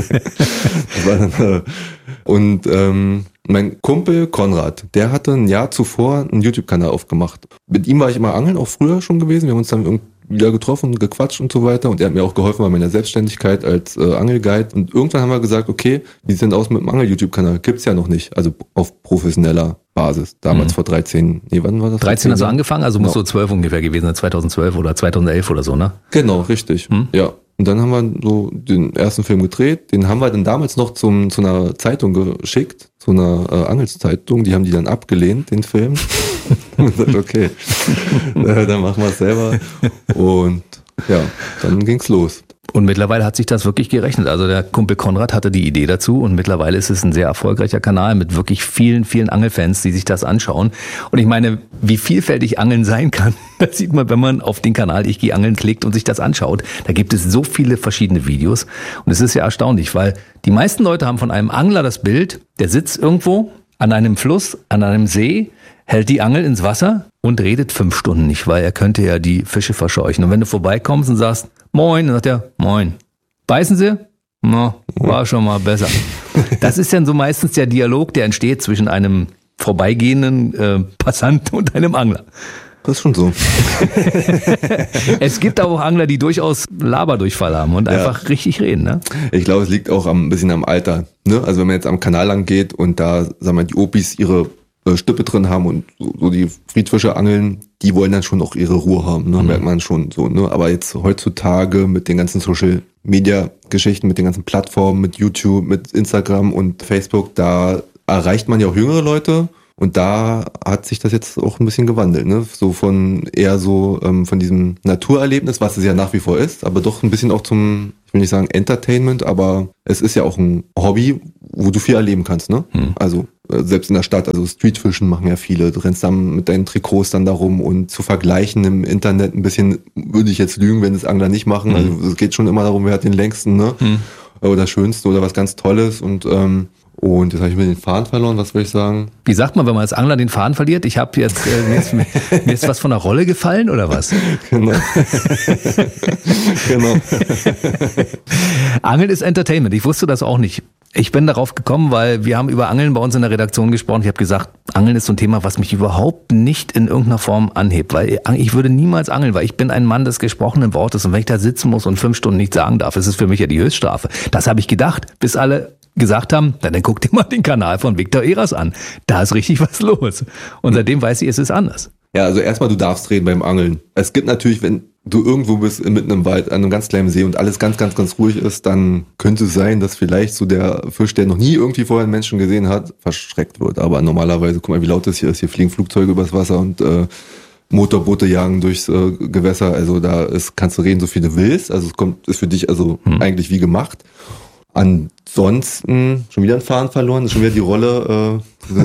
war dann, und mein Kumpel Konrad, der hatte ein Jahr zuvor einen YouTube-Kanal aufgemacht. Mit ihm war ich immer angeln, auch früher schon gewesen. Wir haben uns dann wieder getroffen, gequatscht und so weiter. Und er hat mir auch geholfen bei meiner Selbstständigkeit als Angelguide. Und irgendwann haben wir gesagt, okay, wie sieht denn aus mit dem Angel-YouTube-Kanal? Gibt's ja noch nicht. Also auf professioneller Basis. Damals vor 13, wann war das? 13 hast du angefangen? Also muss so 12 ungefähr gewesen sein, 2012 oder 2011 oder so, ne? Genau, richtig. Ja. Und dann haben wir so den ersten Film gedreht. Den haben wir dann damals noch zu einer Zeitung geschickt, zu einer Angelszeitung. Die haben die dann abgelehnt, den Film. Und gesagt, okay, dann machen wir es selber. Und ja, dann ging's los. Und mittlerweile hat sich das wirklich gerechnet. Also der Kumpel Konrad hatte die Idee dazu und mittlerweile ist es ein sehr erfolgreicher Kanal mit wirklich vielen, vielen Angelfans, die sich das anschauen. Und ich meine, wie vielfältig Angeln sein kann, das sieht man, wenn man auf den Kanal Ich gehe angeln klickt und sich das anschaut. Da gibt es so viele verschiedene Videos und es ist ja erstaunlich, weil die meisten Leute haben von einem Angler das Bild, der sitzt irgendwo an einem Fluss, an einem See, hält die Angel ins Wasser und redet 5 Stunden nicht, weil er könnte ja die Fische verscheuchen. Und wenn du vorbeikommst und sagst, moin, dann sagt er, moin. Beißen sie? Na, war schon mal besser. Das ist dann so meistens der Dialog, der entsteht zwischen einem vorbeigehenden Passanten und einem Angler. Das ist schon so. Es gibt aber auch Angler, die durchaus Laberdurchfall haben und einfach richtig reden, ne? Ich glaube, es liegt auch ein bisschen am Alter, ne? Also wenn man jetzt am Kanal lang geht und da, sagen wir, die Opis ihre Stüppe drin haben und so die Friedfische angeln, die wollen dann schon auch ihre Ruhe haben, ne? Merkt man schon so, ne? Aber jetzt heutzutage mit den ganzen Social Media Geschichten, mit den ganzen Plattformen, mit YouTube, mit Instagram und Facebook, da erreicht man ja auch jüngere Leute. Und da hat sich das jetzt auch ein bisschen gewandelt, ne? So von eher so von diesem Naturerlebnis, was es ja nach wie vor ist, aber doch ein bisschen auch zum, ich will nicht sagen Entertainment, aber es ist ja auch ein Hobby, wo du viel erleben kannst, ne? Also selbst in der Stadt, also Streetfischen machen ja viele. Du rennst dann mit deinen Trikots dann da rum und zu vergleichen im Internet ein bisschen, würde ich jetzt lügen, wenn es Angler nicht machen. Also es geht schon immer darum, wer hat den längsten, ne? Oder schönsten oder was ganz Tolles und jetzt habe ich mir den Faden verloren, was will ich sagen? Wie sagt man, wenn man als Angler den Faden verliert? Ich habe jetzt, mir ist was von der Rolle gefallen oder was? Genau. Genau. Angeln ist Entertainment. Ich wusste das auch nicht. Ich bin darauf gekommen, weil wir haben über Angeln bei uns in der Redaktion gesprochen. Ich habe gesagt, Angeln ist so ein Thema, was mich überhaupt nicht in irgendeiner Form anhebt. Weil ich würde niemals angeln, weil ich bin ein Mann des gesprochenen Wortes. Und wenn ich da sitzen muss und 5 Stunden nichts sagen darf, ist es für mich ja die Höchststrafe. Das habe ich gedacht, bis alle gesagt haben, dann guck dir mal den Kanal von Viktor Eras an. Da ist richtig was los. Und seitdem weiß ich, es ist anders. Ja, also erstmal, du darfst reden beim Angeln. Es gibt natürlich, wenn du irgendwo bist, mitten im Wald, an einem ganz kleinen See und alles ganz, ganz, ganz ruhig ist, dann könnte es sein, dass vielleicht so der Fisch, der noch nie irgendwie vorher einen Menschen gesehen hat, verschreckt wird. Aber normalerweise, guck mal, wie laut es hier ist. Hier fliegen Flugzeuge übers Wasser und Motorboote jagen durchs Gewässer. Also kannst du reden, so viel du willst. Also ist für dich also eigentlich wie gemacht. Ansonsten, schon wieder ein Faden verloren, ist schon wieder die Rolle.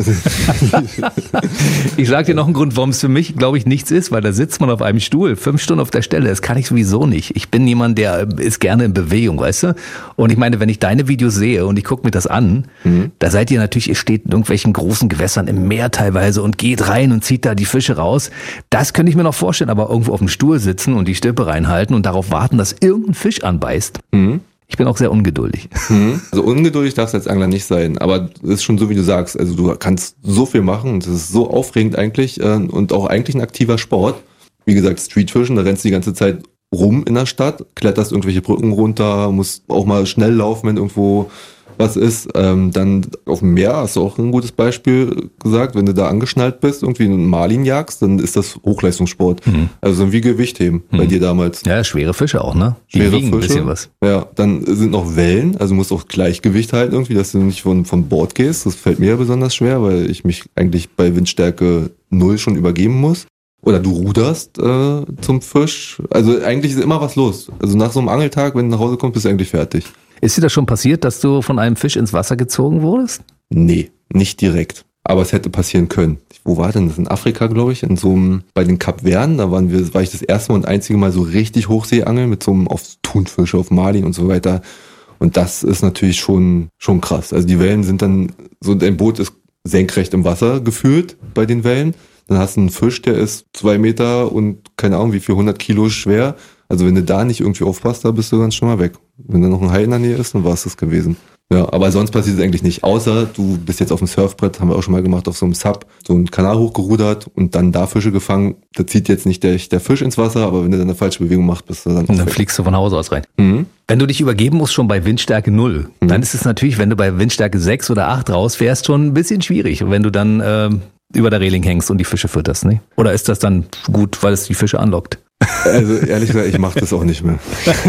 Ich sage dir noch einen Grund, warum es für mich, glaube ich, nichts ist, weil da sitzt man auf einem Stuhl, 5 Stunden auf der Stelle, das kann ich sowieso nicht. Ich bin jemand, der ist gerne in Bewegung, weißt du? Und ich meine, wenn ich deine Videos sehe und ich gucke mir das an, da seid ihr natürlich, ihr steht in irgendwelchen großen Gewässern im Meer teilweise und geht rein und zieht da die Fische raus. Das könnte ich mir noch vorstellen, aber irgendwo auf dem Stuhl sitzen und die Stöppe reinhalten und darauf warten, dass irgendein Fisch anbeißt. Ich bin auch sehr ungeduldig. Also ungeduldig darfst du als Angler nicht sein, aber es ist schon so, wie du sagst. Also du kannst so viel machen und das ist so aufregend eigentlich und auch eigentlich ein aktiver Sport. Wie gesagt, Streetfischen, da rennst du die ganze Zeit rum in der Stadt, kletterst irgendwelche Brücken runter, musst auch mal schnell laufen, wenn irgendwo was ist. Dann auf dem Meer hast du auch ein gutes Beispiel gesagt, wenn du da angeschnallt bist, irgendwie einen Marlin jagst, dann ist das Hochleistungssport. Also wie Gewichtheben bei dir damals. Ja, schwere Fische auch, ne? Die Schwere wiegen Fische. Ein bisschen was. Ja, dann sind noch Wellen, also musst auch Gleichgewicht halten irgendwie, dass du nicht von Bord gehst. Das fällt mir besonders schwer, weil ich mich eigentlich bei Windstärke 0 schon übergeben muss. Oder du ruderst zum Fisch. Also eigentlich ist immer was los. Also nach so einem Angeltag, wenn du nach Hause kommst, bist du eigentlich fertig. Ist dir das schon passiert, dass du von einem Fisch ins Wasser gezogen wurdest? Nee, nicht direkt. Aber es hätte passieren können. Wo war denn das? In Afrika, glaube ich, bei den Kapverden. Da war ich das erste Mal und einzige Mal so richtig Hochseeangeln mit so einem auf Thunfische, auf Marlin und so weiter. Und das ist natürlich schon krass. Also die Wellen sind dann, so dein Boot ist senkrecht im Wasser gefühlt bei den Wellen. Dann hast du einen Fisch, der ist 2 Meter und keine Ahnung wie viel, 100 Kilo schwer. Also wenn du da nicht irgendwie aufpasst, da bist du ganz schon mal weg. Wenn da noch ein Hai in der Nähe ist, dann war es das gewesen. Ja, aber sonst passiert es eigentlich nicht. Außer du bist jetzt auf dem Surfbrett, haben wir auch schon mal gemacht, auf so einem Sub, so einen Kanal hochgerudert und dann da Fische gefangen. Da zieht jetzt nicht der Fisch ins Wasser, aber wenn du dann eine falsche Bewegung machst, bist du dann auch und dann weg. fliegst du von Hause aus rein. Wenn du dich übergeben musst schon bei Windstärke 0, dann ist es natürlich, wenn du bei Windstärke 6 oder 8 rausfährst, schon ein bisschen schwierig. Und wenn du dann über der Reling hängst und die Fische fütterst, ne? Oder ist das dann gut, weil es die Fische anlockt? Also ehrlich gesagt, ich mache das auch nicht mehr.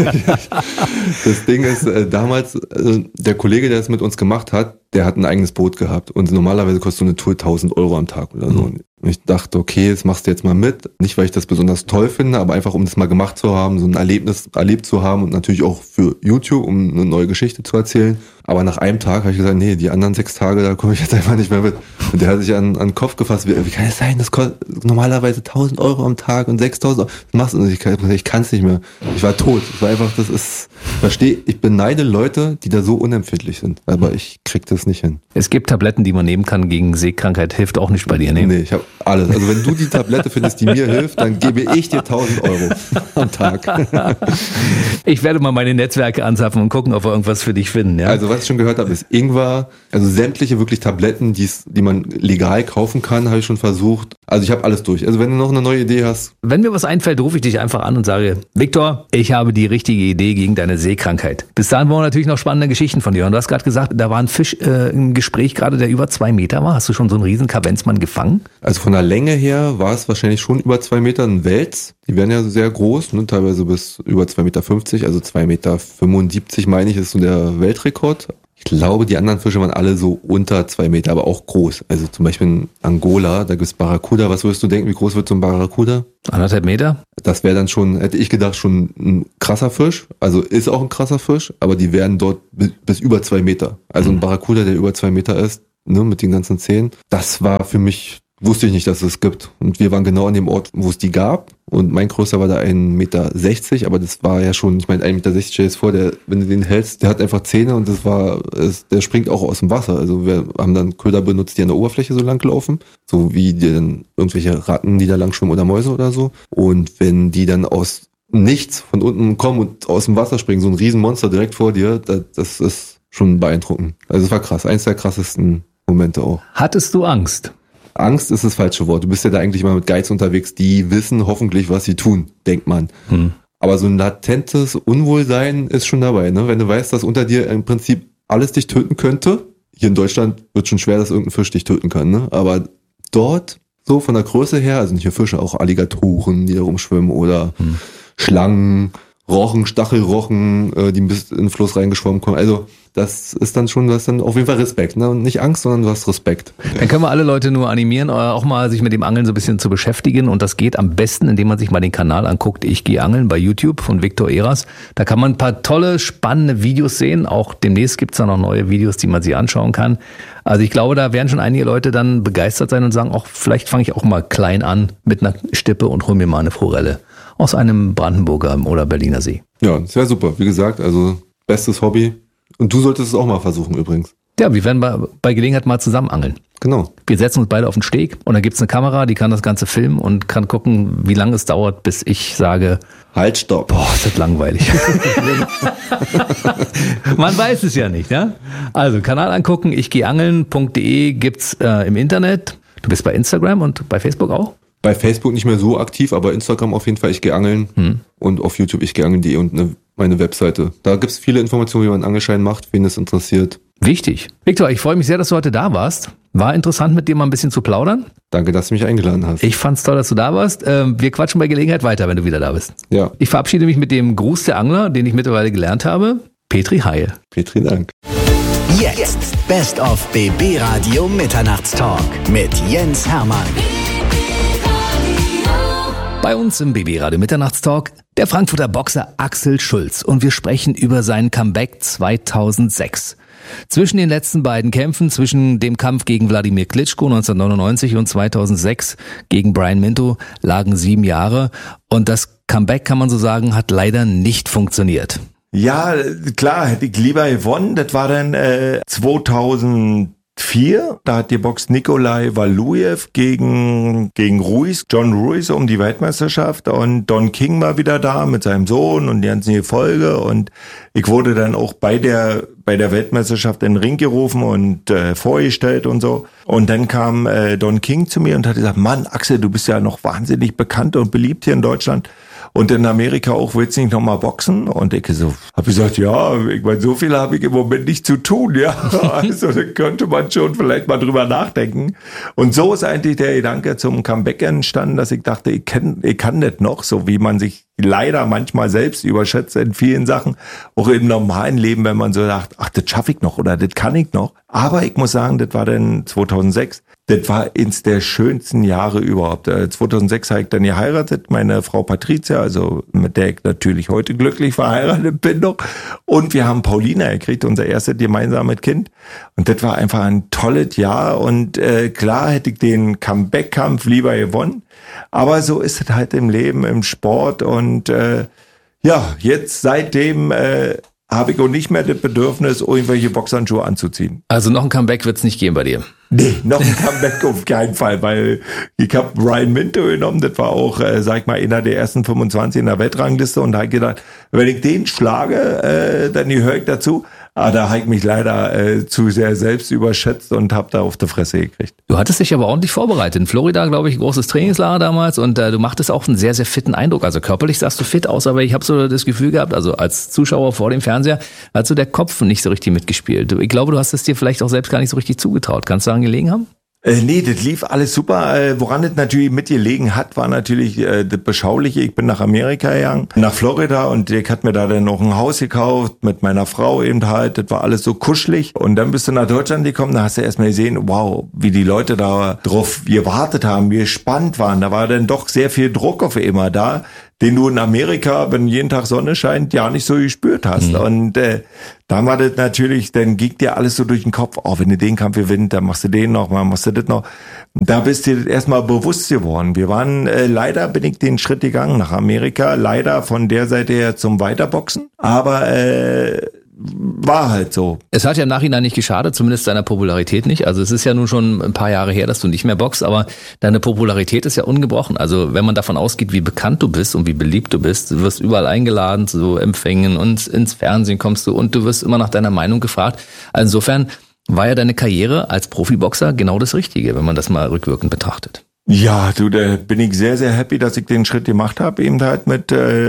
Das Ding ist, damals, der Kollege, der es mit uns gemacht hat, der hat ein eigenes Boot gehabt und normalerweise kostet so eine Tour 1.000 € am Tag oder so. Und ich dachte, okay, das machst du jetzt mal mit. Nicht, weil ich das besonders toll finde, aber einfach, um das mal gemacht zu haben, so ein Erlebnis erlebt zu haben und natürlich auch für YouTube, um eine neue Geschichte zu erzählen. Aber nach einem Tag habe ich gesagt, nee, die anderen 6 Tage, da komme ich jetzt einfach nicht mehr mit. Und der hat sich an den Kopf gefasst, wie kann es sein, das kostet normalerweise 1.000 € am Tag und 6.000 €. Das machst du nicht. Ich kann es nicht mehr. Ich war tot. Es war einfach, ich beneide Leute, die da so unempfindlich sind. Aber ich krieg das nicht hin. Es gibt Tabletten, die man nehmen kann gegen Seekrankheit. Hilft auch nicht bei dir, ne? Nee, ich habe alles. Also wenn du die Tablette findest, die mir hilft, dann gebe ich dir 1.000 € am Tag. Ich werde mal meine Netzwerke anzapfen und gucken, ob wir irgendwas für dich finden. Ja? Also was ich schon gehört habe, ist Ingwer. Also sämtliche wirklich Tabletten, die man legal kaufen kann, habe ich schon versucht. Also ich habe alles durch. Also wenn du noch eine neue Idee hast. Wenn mir was einfällt, rufe ich dich einfach an und sage, Viktor, ich habe die richtige Idee gegen deine Seekrankheit. Bis dahin wollen wir natürlich noch spannende Geschichten von dir. Und du hast gerade gesagt, da war ein Fisch im Gespräch gerade, der über 2 Meter war. Hast du schon so einen riesen Kavenzmann gefangen? Also von der Länge her war es wahrscheinlich schon über 2 Meter ein Wels. Die werden ja sehr groß, ne? Teilweise bis über 2,50 Meter, also 2,75 Meter meine ich, ist so der Weltrekord. glaube, die anderen Fische waren alle so unter 2 Meter, aber auch groß. Also zum Beispiel in Angola, da gibt's Barracuda. Was würdest du denken, wie groß wird so ein Barracuda? 1,5 Meter? Das wäre dann schon, hätte ich gedacht, schon ein krasser Fisch. Also ist auch ein krasser Fisch, aber die werden dort bis über 2 Meter. Also ein Barracuda, der über 2 Meter ist, ne, mit den ganzen Zähnen. Das war für mich, wusste ich nicht, dass es gibt. Und wir waren genau an dem Ort, wo es die gab. Und mein größter war da 1,60 Meter, aber das war ja schon, ich meine, 1,60 Meter, stell dir vor, wenn du den hältst, der hat einfach Zähne und der springt auch aus dem Wasser. Also wir haben dann Köder benutzt, die an der Oberfläche so lang laufen, so wie dann irgendwelche Ratten, die da lang schwimmen oder Mäuse oder so. Und wenn die dann aus nichts von unten kommen und aus dem Wasser springen, so ein Riesenmonster direkt vor dir, das ist schon beeindruckend. Also es war krass, eins der krassesten Momente auch. Hattest du Angst? Angst ist das falsche Wort. Du bist ja da eigentlich mal mit Guides unterwegs, die wissen hoffentlich, was sie tun, denkt man. Aber so ein latentes Unwohlsein ist schon dabei, ne? Wenn du weißt, dass unter dir im Prinzip alles dich töten könnte. Hier in Deutschland wird schon schwer, dass irgendein Fisch dich töten kann, ne? Aber dort, so von der Größe her, also nicht nur Fische, auch Alligatoren, die da rumschwimmen oder Schlangen, Rochen, Stachelrochen, die bis in den Fluss reingeschwommen kommen. Also das ist dann schon, du hast dann auf jeden Fall Respekt, ne? Und nicht Angst, sondern du hast Respekt. Dann können wir alle Leute nur animieren, auch mal sich mit dem Angeln so ein bisschen zu beschäftigen. Und das geht am besten, indem man sich mal den Kanal anguckt. Ich gehe angeln bei YouTube von Viktor Eras. Da kann man ein paar tolle, spannende Videos sehen. Auch demnächst gibt's da noch neue Videos, die man sich anschauen kann. Also ich glaube, da werden schon einige Leute dann begeistert sein und sagen, auch vielleicht fange ich auch mal klein an mit einer Stippe und hole mir mal eine Forelle aus einem Brandenburger oder Berliner See. Ja, das wäre super. Wie gesagt, also bestes Hobby. Und du solltest es auch mal versuchen übrigens. Ja, wir werden bei Gelegenheit mal zusammen angeln. Genau. Wir setzen uns beide auf den Steg und dann gibt's eine Kamera, die kann das Ganze filmen und kann gucken, wie lange es dauert, bis ich sage, halt, stopp. Boah, ist das langweilig. Man weiß es ja nicht, ja? Also Kanal angucken, ichgehangeln.de gibt's im Internet. Du bist bei Instagram und bei Facebook auch? Bei Facebook nicht mehr so aktiv, aber Instagram auf jeden Fall, ich gehe angeln. Und auf YouTube ichgehangeln.de und meine Webseite. Da gibt's viele Informationen, wie man einen Angelschein macht, wen es interessiert. Wichtig. Viktor, ich freue mich sehr, dass du heute da warst. War interessant, mit dir mal ein bisschen zu plaudern. Danke, dass du mich eingeladen hast. Ich fand's toll, dass du da warst. Wir quatschen bei Gelegenheit weiter, wenn du wieder da bist. Ja. Ich verabschiede mich mit dem Gruß der Angler, den ich mittlerweile gelernt habe. Petri Heil. Petri, Dank. Jetzt Best of BB Radio Mitternachtstalk mit Jens Hermann. Bei uns im BB Radio Mitternachtstalk der Frankfurter Boxer Axel Schulz und wir sprechen über sein Comeback 2006. Zwischen den letzten beiden Kämpfen, zwischen dem Kampf gegen Wladimir Klitschko 1999 und 2006 gegen Brian Minto lagen 7 Jahre und das Comeback, kann man so sagen, hat leider nicht funktioniert. Ja, klar, hätte ich lieber gewonnen. Das war dann 2004. Da hat geboxt Nikolai Walujew gegen Ruiz, John Ruiz um die Weltmeisterschaft und Don King war wieder da mit seinem Sohn und die ganzen Gefolge und ich wurde dann auch bei der Weltmeisterschaft in den Ring gerufen und vorgestellt und so. Und dann kam Don King zu mir und hat gesagt, Mann, Axel, du bist ja noch wahnsinnig bekannt und beliebt hier in Deutschland. Und in Amerika auch, willst du nicht nochmal boxen? Und ich habe gesagt, ja, ich meine, so viel habe ich im Moment nicht zu tun, ja. Also da könnte man schon vielleicht mal drüber nachdenken. Und so ist eigentlich der Gedanke zum Comeback entstanden, dass ich dachte, ich kann das noch, so wie man sich leider manchmal selbst überschätzt in vielen Sachen, auch im normalen Leben, wenn man so sagt, ach, das schaffe ich noch oder das kann ich noch. Aber ich muss sagen, das war dann 2006. Das war eins der schönsten Jahre überhaupt. 2006 habe ich dann geheiratet, meine Frau Patricia, also mit der ich natürlich heute glücklich verheiratet bin noch. Und wir haben Paulina gekriegt, unser erstes gemeinsames Kind. Und das war einfach ein tolles Jahr. Und klar hätte ich den Comeback-Kampf lieber gewonnen. Aber so ist es halt im Leben, im Sport. Und jetzt seitdem habe ich auch nicht mehr das Bedürfnis, irgendwelche Boxhandschuhe anzuziehen. Also noch ein Comeback wird's nicht geben bei dir? Nee, noch ein Comeback auf keinen Fall, weil ich habe Brian Minto genommen, das war auch, sag ich mal, einer der ersten 25 in der Weltrangliste und da habe ich gedacht, wenn ich den schlage, dann gehöre ich dazu. Aber da habe ich mich leider zu sehr selbst überschätzt und habe da auf die Fresse gekriegt. Du hattest dich aber ordentlich vorbereitet. In Florida, glaube ich, ein großes Trainingslager damals und du machtest auch einen sehr, sehr fitten Eindruck. Also körperlich sahst du fit aus, aber ich habe so das Gefühl gehabt, also als Zuschauer vor dem Fernseher, hat so der Kopf nicht so richtig mitgespielt. Ich glaube, du hast es dir vielleicht auch selbst gar nicht so richtig zugetraut. Kannst du daran gelegen haben? Nee, das lief alles super. Woran es natürlich mitgelegen hat, war natürlich das Beschauliche. Ich bin nach Amerika gegangen, nach Florida, und ich hatte mir da dann noch ein Haus gekauft mit meiner Frau eben halt. Das war alles so kuschelig. Und dann bist du nach Deutschland gekommen, da hast du erstmal gesehen, wow, wie die Leute da drauf gewartet haben, wie gespannt waren. Da war dann doch sehr viel Druck auf immer da, den du in Amerika, wenn jeden Tag Sonne scheint, ja nicht so gespürt hast. Mhm. Und dann war das natürlich, dann ging dir alles so durch den Kopf, wenn du den Kampf gewinnst, dann machst du den noch mal, machst du das noch. Da bist du erstmal bewusst geworden. Wir waren, leider bin ich den Schritt gegangen nach Amerika, leider von der Seite her zum Weiterboxen, aber war halt so. Es hat ja im Nachhinein nicht geschadet, zumindest deiner Popularität nicht. Also es ist ja nun schon ein paar Jahre her, dass du nicht mehr boxst, aber deine Popularität ist ja ungebrochen. Also wenn man davon ausgeht, wie bekannt du bist und wie beliebt du bist, du wirst überall eingeladen zu so Empfängen und ins Fernsehen kommst du und du wirst immer nach deiner Meinung gefragt. Also insofern war ja deine Karriere als Profiboxer genau das Richtige, wenn man das mal rückwirkend betrachtet. Ja, du, da bin ich sehr, sehr happy, dass ich den Schritt gemacht habe, eben halt mit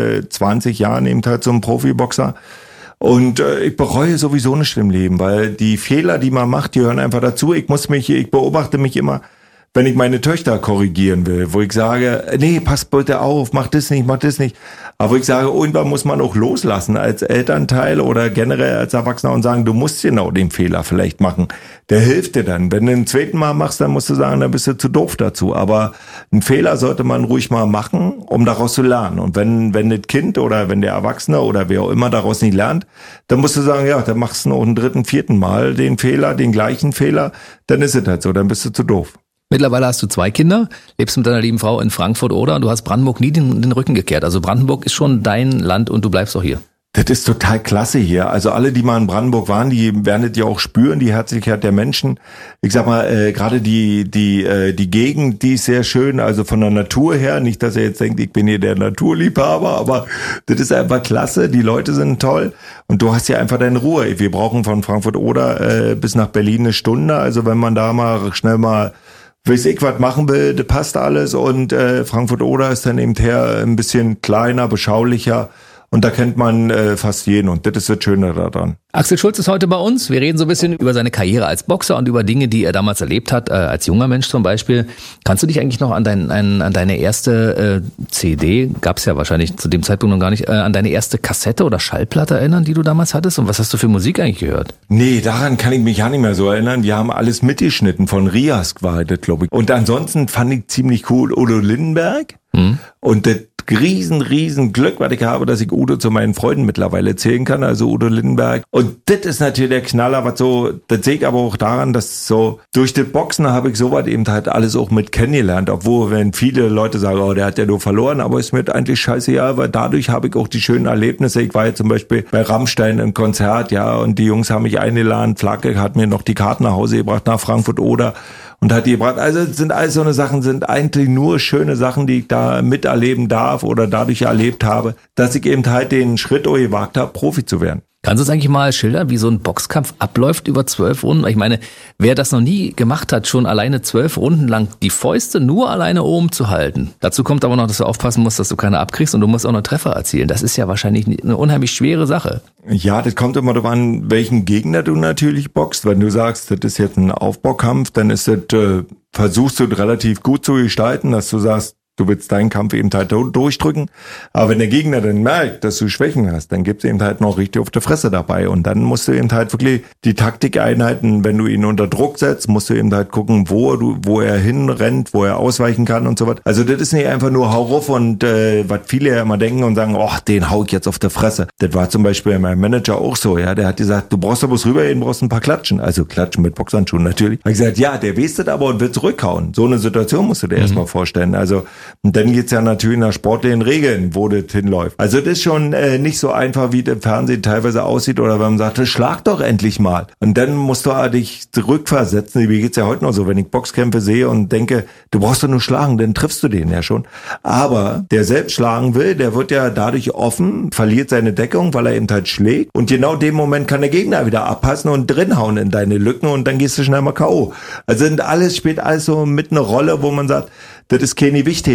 20 Jahren eben halt zum Profiboxer. Und ich bereue sowieso nicht im Leben, weil die Fehler, die man macht, die hören einfach dazu. Ich beobachte mich immer, wenn ich meine Töchter korrigieren will, wo ich sage, nee, pass bitte auf, mach das nicht. Aber wo ich sage, irgendwann muss man auch loslassen als Elternteil oder generell als Erwachsener und sagen, du musst genau den Fehler vielleicht machen. Der hilft dir dann. Wenn du einen zweiten Mal machst, dann musst du sagen, dann bist du zu doof dazu. Aber einen Fehler sollte man ruhig mal machen, um daraus zu lernen. Und wenn das Kind oder wenn der Erwachsene oder wer auch immer daraus nicht lernt, dann musst du sagen, ja, dann machst du noch einen dritten, vierten Mal den gleichen Fehler, dann ist es halt so, dann bist du zu doof. Mittlerweile hast du 2 Kinder, lebst mit deiner lieben Frau in Frankfurt oder und du hast Brandenburg nie den Rücken gekehrt. Also Brandenburg ist schon dein Land und du bleibst auch hier. Das ist total klasse hier. Also alle, die mal in Brandenburg waren, die werden das ja auch spüren, die Herzlichkeit der Menschen. Ich sag mal, gerade die Gegend, die ist sehr schön, also von der Natur her. Nicht, dass ihr jetzt denkt, ich bin hier der Naturliebhaber, aber das ist einfach klasse. Die Leute sind toll und du hast hier einfach deine Ruhe. Wir brauchen von Frankfurt oder bis nach Berlin eine Stunde. Also wenn man da mal schnell mal weiß ich, was machen will, das passt alles und Frankfurt-Oder ist dann eben her ein bisschen kleiner, beschaulicher und da kennt man fast jeden und das ist das Schöne daran. Axel Schulz ist heute bei uns. Wir reden so ein bisschen über seine Karriere als Boxer und über Dinge, die er damals erlebt hat, als junger Mensch zum Beispiel. Kannst du dich eigentlich noch an deine erste CD, gab es ja wahrscheinlich zu dem Zeitpunkt noch gar nicht, an deine erste Kassette oder Schallplatte erinnern, die du damals hattest? Und was hast du für Musik eigentlich gehört? Nee, daran kann ich mich ja nicht mehr so erinnern. Wir haben alles mitgeschnitten, von Rias war das, glaube ich. Und ansonsten fand ich ziemlich cool Udo Lindenberg. Und das riesen Glück, was ich habe, dass ich Udo zu meinen Freunden mittlerweile zählen kann, also Udo Lindenberg. Und das ist natürlich der Knaller, was so, das sehe ich aber auch daran, dass so, durch das Boxen habe ich sowas eben halt alles auch mit kennengelernt, obwohl, wenn viele Leute sagen, der hat ja nur verloren, aber ist mir eigentlich scheißegal, weil dadurch habe ich auch die schönen Erlebnisse. Ich war ja zum Beispiel bei Rammstein im Konzert, ja, und die Jungs haben mich eingeladen, Flagge hat mir noch die Karten nach Hause gebracht, nach Frankfurt oder und hat die gebracht. Also es sind alles so eine Sachen, sind eigentlich nur schöne Sachen, die ich da miterleben darf oder dadurch erlebt habe, dass ich eben halt den Schritt gewagt habe, Profi zu werden. Kannst du uns eigentlich mal schildern, wie so ein Boxkampf abläuft über 12 Runden? Ich meine, wer das noch nie gemacht hat, schon alleine 12 Runden lang die Fäuste nur alleine oben zu halten. Dazu kommt aber noch, dass du aufpassen musst, dass du keine abkriegst und du musst auch noch Treffer erzielen. Das ist ja wahrscheinlich eine unheimlich schwere Sache. Ja, das kommt immer darauf an, welchen Gegner du natürlich boxst. Wenn du sagst, das ist jetzt ein Aufbaukampf, dann ist das, versuchst du relativ gut zu gestalten, dass du sagst, du willst deinen Kampf eben halt durchdrücken. Aber wenn der Gegner dann merkt, dass du Schwächen hast, dann gibt's eben halt noch richtig auf der Fresse dabei. Und dann musst du eben halt wirklich die Taktik einhalten. Wenn du ihn unter Druck setzt, musst du eben halt gucken, wo er hinrennt, wo er ausweichen kann und so was. Also das ist nicht einfach nur hau ruf und was viele ja immer denken und sagen, den hau ich jetzt auf der Fresse. Das war zum Beispiel mein Manager auch so, ja. Der hat gesagt, du brauchst da bloß rübergehen, brauchst ein paar Klatschen. Also Klatschen mit Boxhandschuhen natürlich. Da hab ich gesagt, ja, der weiß das aber und will zurückhauen. So eine Situation musst du dir erstmal vorstellen. Also und dann geht's ja natürlich nach sportlichen Regeln, wo das hinläuft. Also das ist schon nicht so einfach, wie das im Fernsehen teilweise aussieht oder wenn man sagt, schlag doch endlich mal. Und dann musst du dich zurückversetzen. Mir geht's ja heute noch so, wenn ich Boxkämpfe sehe und denke, du brauchst doch nur schlagen, dann triffst du den ja schon. Aber der selbst schlagen will, der wird ja dadurch offen, verliert seine Deckung, weil er eben halt schlägt. Und genau in dem Moment kann der Gegner wieder abpassen und drinhauen in deine Lücken und dann gehst du schnell mal K.O. Also spielt alles so mit eine Rolle, wo man sagt, das ist keine Wichtigkeit.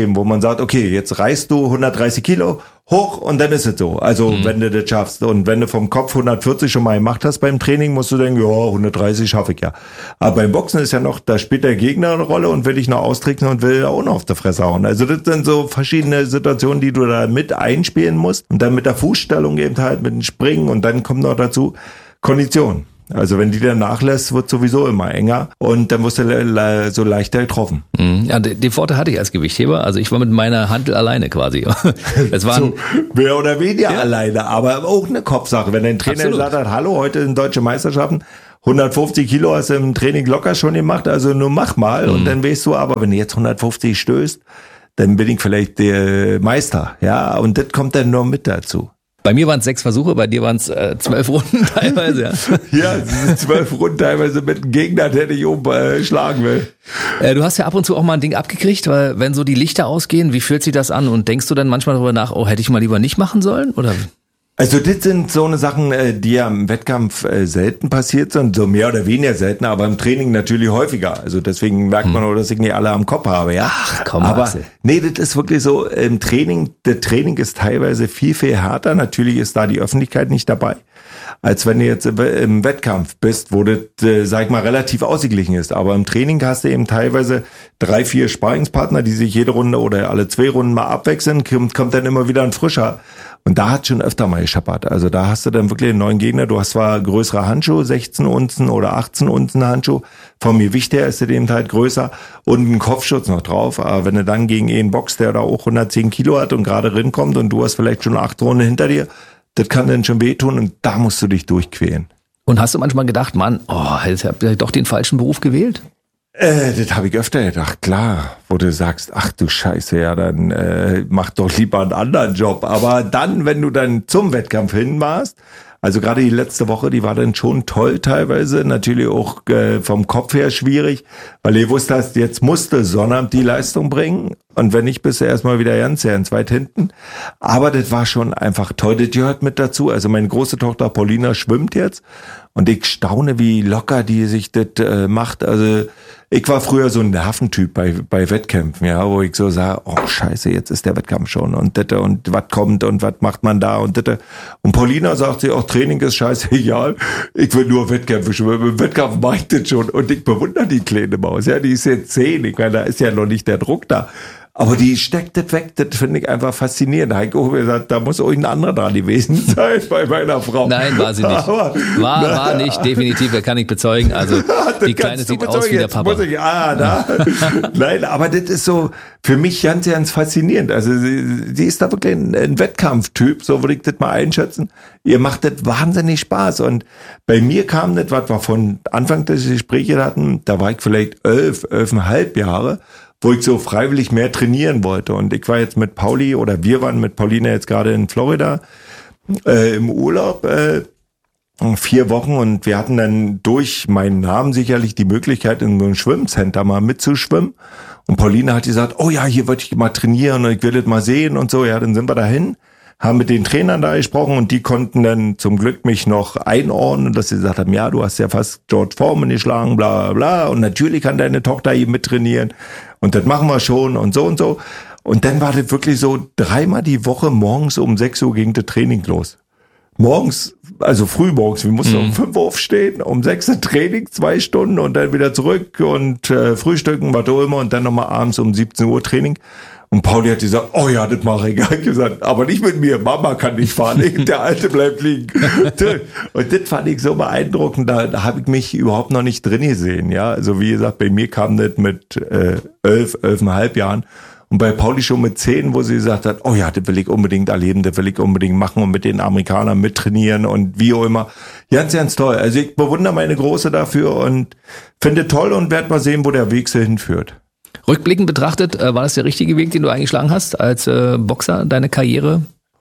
geben, wo man sagt, okay, jetzt reißt du 130 Kilo hoch und dann ist es so. Also wenn du das schaffst und wenn du vom Kopf 140 schon mal gemacht hast beim Training, musst du denken, ja, 130 schaffe ich ja. Aber beim Boxen ist ja noch, da spielt der Gegner eine Rolle und will dich noch austricksen und will auch noch auf der Fresse hauen. Also das sind so verschiedene Situationen, die du da mit einspielen musst und dann mit der Fußstellung eben halt, mit dem Springen und dann kommt noch dazu Kondition. Also wenn die dann nachlässt, wird sowieso immer enger und dann wirst du so leichter getroffen. Ja, den Vorteil hatte ich als Gewichtheber. Also ich war mit meiner Hantel alleine quasi. Es waren so, mehr oder weniger alleine, aber auch eine Kopfsache. Wenn dein Trainer gesagt hat, hallo, heute sind deutsche Meisterschaften, 150 Kilo hast du im Training locker schon gemacht, also nur mach mal und dann weißt du, aber wenn du jetzt 150 stößt, dann bin ich vielleicht der Meister. Ja, und das kommt dann nur mit dazu. Bei mir waren es 6 Versuche, bei dir waren es 12 Runden teilweise. Ja, es sind 12 Runden teilweise mit einem Gegner, der dich schlagen will. Du hast ja ab und zu auch mal ein Ding abgekriegt, weil wenn so die Lichter ausgehen, wie fühlt sich das an? Und denkst du dann manchmal darüber nach, oh, hätte ich mal lieber nicht machen sollen? Oder? Also das sind so eine Sachen, die ja im Wettkampf selten passiert sind, so mehr oder weniger selten, aber im Training natürlich häufiger. Also deswegen merkt man auch, dass ich nicht alle am Kopf habe, ja. Ach komm, aber Axel. Nee, das ist wirklich so, im Training, das Training ist teilweise viel, viel härter. Natürlich ist da die Öffentlichkeit nicht dabei, als wenn du jetzt im Wettkampf bist, wo das, sag ich mal, relativ ausgeglichen ist. Aber im Training hast du eben teilweise 3, 4 Sparringspartner, die sich jede Runde oder alle 2 Runden mal abwechseln, kommt dann immer wieder ein frischer. Und da hat schon öfter mal gescheppert. Also da hast du dann wirklich einen neuen Gegner. Du hast zwar größere Handschuhe, 16 Unzen oder 18 Unzen Handschuh. Vom Gewicht her ist der eben halt größer und einen Kopfschutz noch drauf. Aber wenn du dann gegen einen boxt, der da auch 110 Kilo hat und gerade rinkommt und du hast vielleicht schon 8 Runden hinter dir, das kann dann schon wehtun und da musst du dich durchquälen. Und hast du manchmal gedacht, Mann, jetzt hab ich doch den falschen Beruf gewählt? Das habe ich öfter gedacht, klar, wo du sagst, ach du Scheiße, ja, dann mach doch lieber einen anderen Job. Aber dann, wenn du dann zum Wettkampf hin warst, also gerade die letzte Woche, die war dann schon toll teilweise, natürlich auch vom Kopf her schwierig, weil ihr wusst hast, jetzt musste Sonnabend die Leistung bringen und wenn nicht, bist du erstmal wieder ganz weit hinten. Aber das war schon einfach toll, das gehört mit dazu. Also meine große Tochter Paulina schwimmt jetzt und ich staune, wie locker die sich das macht. Also ich war früher so ein Nerventyp bei Wettkämpfen, ja, wo ich so sage, oh Scheiße, jetzt ist der Wettkampf schon und was kommt und was macht man da und das. Und Paulina sagt sie, auch Training ist scheißegal, ich will nur Wettkämpfe schwimmen, im Wettkampf mache ich das schon und ich bewundere die kleine Maus, ja, die ist jetzt 10, ich meine, da ist ja noch nicht der Druck da. Aber die steckt das weg, das finde ich einfach faszinierend. Da habe ich auch gesagt, da muss auch ein anderer dran gewesen sein bei meiner Frau. Nein, war sie nicht. War nicht, definitiv, das kann ich bezeugen. Also die Kleine sieht aus wie der Papa. Nein, aber das ist so für mich ganz, ganz faszinierend. Also sie ist da wirklich ein Wettkampftyp, so würde ich das mal einschätzen. Ihr macht das wahnsinnig Spaß. Und bei mir kam das, was wir von Anfang des Gesprächs hatten, da war ich vielleicht 11,5 Jahre, wo ich so freiwillig mehr trainieren wollte. Und ich war jetzt mit Pauli, oder wir waren mit Paulina jetzt gerade in Florida im Urlaub 4 Wochen und wir hatten dann durch meinen Namen sicherlich die Möglichkeit, in so einem Schwimmcenter mal mitzuschwimmen. Und Paulina hat gesagt, oh ja, hier wollte ich mal trainieren und ich will das mal sehen und so. Ja, dann sind wir dahin, haben mit den Trainern da gesprochen und die konnten dann zum Glück mich noch einordnen, dass sie gesagt haben, ja, du hast ja fast George Foreman geschlagen, bla bla bla. Und natürlich kann deine Tochter hier mittrainieren. Und das machen wir schon und so und so. Und dann war das wirklich so 3-mal die Woche morgens um 6 Uhr ging das Training los. Morgens, also frühmorgens, wir mussten um 5 Uhr aufstehen, um 6 Uhr Training, 2 Stunden und dann wieder zurück und frühstücken, was auch immer und dann nochmal abends um 17 Uhr Training. Und Pauli hat gesagt, oh ja, das mache ich. Ich habe gesagt, aber nicht mit mir, Mama kann nicht fahren, der Alte bleibt liegen. Und das fand ich so beeindruckend, da habe ich mich überhaupt noch nicht drin gesehen. Ja, also wie gesagt, bei mir kam das mit 11,5 Jahren. Und bei Pauli schon mit 10, wo sie gesagt hat, oh ja, das will ich unbedingt erleben, das will ich unbedingt machen und mit den Amerikanern mittrainieren und wie auch immer. Ganz, ganz toll. Also ich bewundere meine Große dafür und finde toll und werde mal sehen, wo der Weg so hinführt. Rückblickend betrachtet, war das der richtige Weg, den du eingeschlagen hast als Boxer, deine Karriere?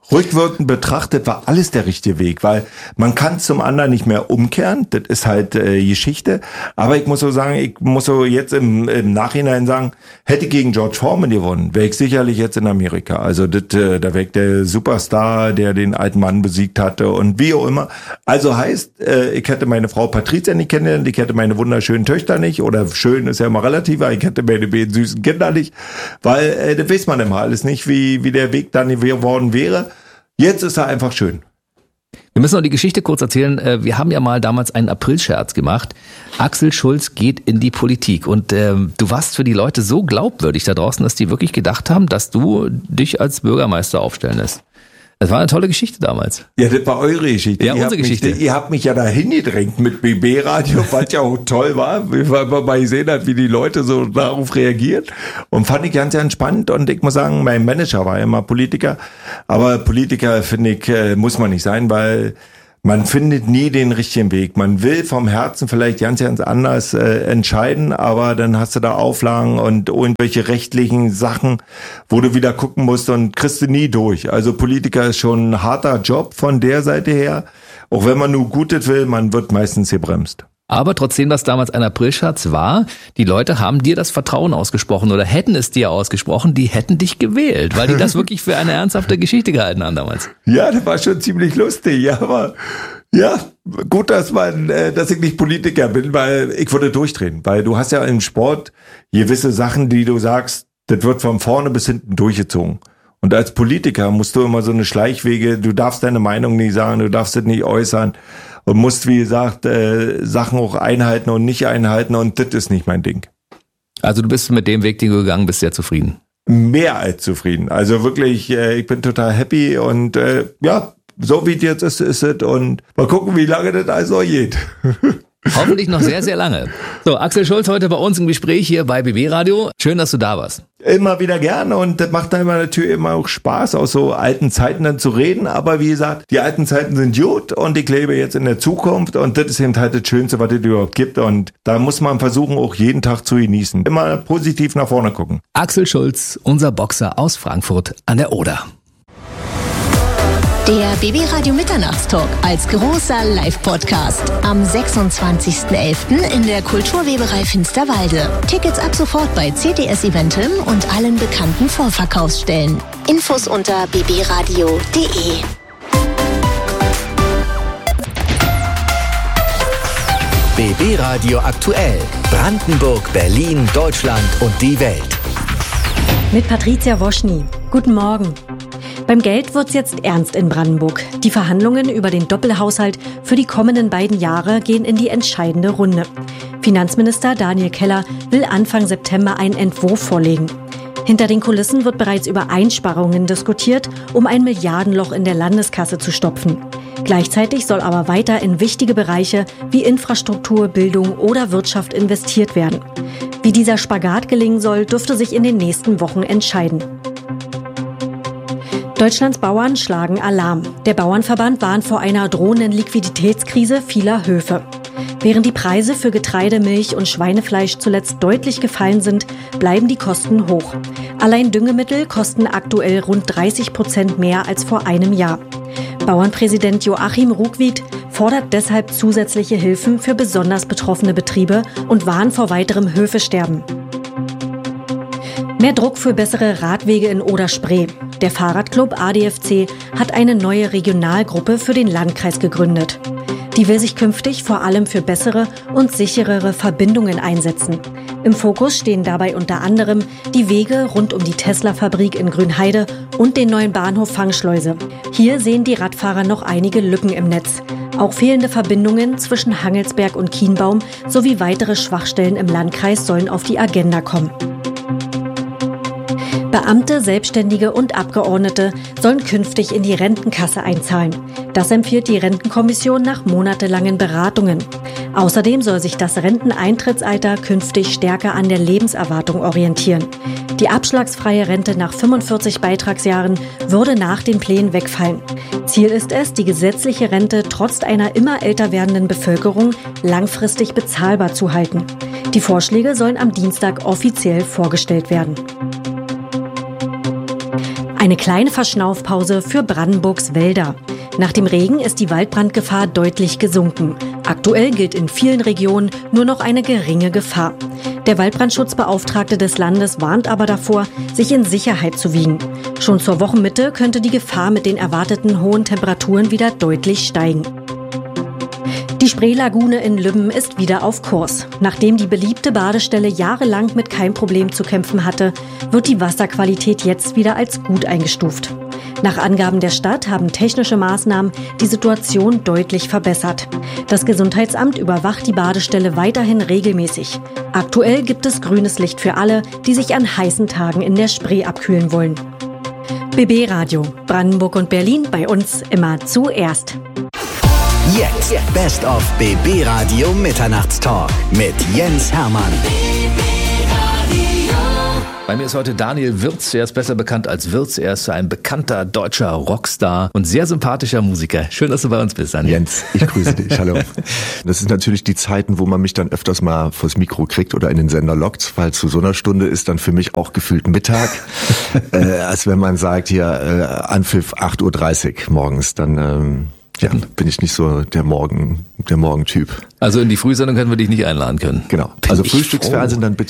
Rückwirkend betrachtet war alles der richtige Weg, weil man kann zum anderen nicht mehr umkehren, das ist halt Geschichte, aber ich muss so sagen, ich muss so jetzt im Nachhinein sagen, hätte ich gegen George Foreman gewonnen, wäre ich sicherlich jetzt in Amerika, also da wäre ich der Superstar, der den alten Mann besiegt hatte und wie auch immer, also heißt, ich hätte meine Frau Patricia nicht kennengelernt, ich hätte meine wunderschönen Töchter nicht, oder schön ist ja immer relativ, ich hätte meine beiden süßen Kinder nicht, weil das weiß man immer alles nicht, wie der Weg dann geworden wäre. Jetzt ist er einfach schön. Wir müssen noch die Geschichte kurz erzählen. Wir haben ja mal damals einen Aprilscherz gemacht. Axel Schulz geht in die Politik. Und du warst für die Leute so glaubwürdig da draußen, dass die wirklich gedacht haben, dass du dich als Bürgermeister aufstellen lässt. Das war eine tolle Geschichte damals. Ja, das war eure Geschichte. Ja, unsere Geschichte. Ihr habt mich ja dahin gedrängt mit BB-Radio, was ja auch toll war, weil man mal gesehen hat, wie die Leute so darauf reagieren. Und fand ich ganz, ganz spannend. Und ich muss sagen, mein Manager war ja immer Politiker. Aber Politiker, finde ich, muss man nicht sein, weil man findet nie den richtigen Weg. Man will vom Herzen vielleicht ganz, ganz anders entscheiden, aber dann hast du da Auflagen und irgendwelche rechtlichen Sachen, wo du wieder gucken musst und kriegst du nie durch. Also Politiker ist schon ein harter Job von der Seite her. Auch wenn man nur Gutes will, man wird meistens gebremst. Aber trotzdem, was damals ein Aprilscherz war, die Leute haben dir das Vertrauen ausgesprochen oder hätten es dir ausgesprochen, die hätten dich gewählt, weil die das wirklich für eine ernsthafte Geschichte gehalten haben damals. Ja, das war schon ziemlich lustig, aber ja, gut, dass ich nicht Politiker bin, weil ich würde durchdrehen, weil du hast ja im Sport gewisse Sachen, die du sagst, das wird von vorne bis hinten durchgezogen. Und als Politiker musst du immer so eine Schleichwege, du darfst deine Meinung nicht sagen, du darfst es nicht äußern und musst, wie gesagt, Sachen auch einhalten und nicht einhalten und das ist nicht mein Ding. Also du bist mit dem Weg, den du gegangen bist, sehr zufrieden? Mehr als zufrieden. Also wirklich, ich bin total happy und ja, so wie es jetzt ist es und mal gucken, wie lange das also geht. Hoffentlich noch sehr, sehr lange. So, Axel Schulz heute bei uns im Gespräch hier bei BB Radio. Schön, dass du da warst. Immer wieder gerne und das macht dann natürlich immer auch Spaß, aus so alten Zeiten dann zu reden. Aber wie gesagt, die alten Zeiten sind gut und ich lebe jetzt in der Zukunft und das ist eben halt das Schönste, was es überhaupt gibt. Und da muss man versuchen, auch jeden Tag zu genießen. Immer positiv nach vorne gucken. Axel Schulz, unser Boxer aus Frankfurt an der Oder. Der BB Radio Mitternachtstalk als großer Live-Podcast am 26.11. in der Kulturweberei Finsterwalde. Tickets ab sofort bei CTS Eventim und allen bekannten Vorverkaufsstellen. Infos unter bbradio.de. BB Radio aktuell. Brandenburg, Berlin, Deutschland und die Welt. Mit Patricia Woschny. Guten Morgen. Beim Geld wird's jetzt ernst in Brandenburg. Die Verhandlungen über den Doppelhaushalt für die kommenden beiden Jahre gehen in die entscheidende Runde. Finanzminister Daniel Keller will Anfang September einen Entwurf vorlegen. Hinter den Kulissen wird bereits über Einsparungen diskutiert, um ein Milliardenloch in der Landeskasse zu stopfen. Gleichzeitig soll aber weiter in wichtige Bereiche wie Infrastruktur, Bildung oder Wirtschaft investiert werden. Wie dieser Spagat gelingen soll, dürfte sich in den nächsten Wochen entscheiden. Deutschlands Bauern schlagen Alarm. Der Bauernverband warnt vor einer drohenden Liquiditätskrise vieler Höfe. Während die Preise für Getreide, Milch und Schweinefleisch zuletzt deutlich gefallen sind, bleiben die Kosten hoch. Allein Düngemittel kosten aktuell rund 30% mehr als vor einem Jahr. Bauernpräsident Joachim Ruckwied fordert deshalb zusätzliche Hilfen für besonders betroffene Betriebe und warnt vor weiterem Höfesterben. Mehr Druck für bessere Radwege in Oder-Spree. Der Fahrradclub ADFC hat eine neue Regionalgruppe für den Landkreis gegründet. Die will sich künftig vor allem für bessere und sicherere Verbindungen einsetzen. Im Fokus stehen dabei unter anderem die Wege rund um die Tesla-Fabrik in Grünheide und den neuen Bahnhof Fangschleuse. Hier sehen die Radfahrer noch einige Lücken im Netz. Auch fehlende Verbindungen zwischen Hangelsberg und Kienbaum sowie weitere Schwachstellen im Landkreis sollen auf die Agenda kommen. Beamte, Selbstständige und Abgeordnete sollen künftig in die Rentenkasse einzahlen. Das empfiehlt die Rentenkommission nach monatelangen Beratungen. Außerdem soll sich das Renteneintrittsalter künftig stärker an der Lebenserwartung orientieren. Die abschlagsfreie Rente nach 45 Beitragsjahren würde nach den Plänen wegfallen. Ziel ist es, die gesetzliche Rente trotz einer immer älter werdenden Bevölkerung langfristig bezahlbar zu halten. Die Vorschläge sollen am Dienstag offiziell vorgestellt werden. Eine kleine Verschnaufpause für Brandenburgs Wälder. Nach dem Regen ist die Waldbrandgefahr deutlich gesunken. Aktuell gilt in vielen Regionen nur noch eine geringe Gefahr. Der Waldbrandschutzbeauftragte des Landes warnt aber davor, sich in Sicherheit zu wiegen. Schon zur Wochenmitte könnte die Gefahr mit den erwarteten hohen Temperaturen wieder deutlich steigen. Die Spreelagune in Lübben ist wieder auf Kurs. Nachdem die beliebte Badestelle jahrelang mit keinem Problem zu kämpfen hatte, wird die Wasserqualität jetzt wieder als gut eingestuft. Nach Angaben der Stadt haben technische Maßnahmen die Situation deutlich verbessert. Das Gesundheitsamt überwacht die Badestelle weiterhin regelmäßig. Aktuell gibt es grünes Licht für alle, die sich an heißen Tagen in der Spree abkühlen wollen. BB Radio, Brandenburg und Berlin, bei uns immer zuerst. Jetzt Best of BB Radio Mitternachtstalk mit Jens Hermann. Bei mir ist heute Daniel Wirz, er ist besser bekannt als Wirz, er ist ein bekannter deutscher Rockstar und sehr sympathischer Musiker. Schön, dass du bei uns bist, Daniel. Jens, ich grüße dich, hallo. Das sind natürlich die Zeiten, wo man mich dann öfters mal vors Mikro kriegt oder in den Sender lockt, weil zu so einer Stunde ist dann für mich auch gefühlt Mittag, als wenn man sagt, hier Anpfiff 8.30 Uhr morgens, dann bin ich nicht so der Morgentyp. Also in die Frühsendung können wir dich nicht einladen können. Genau. Also Frühstücksfernsehen dann bitte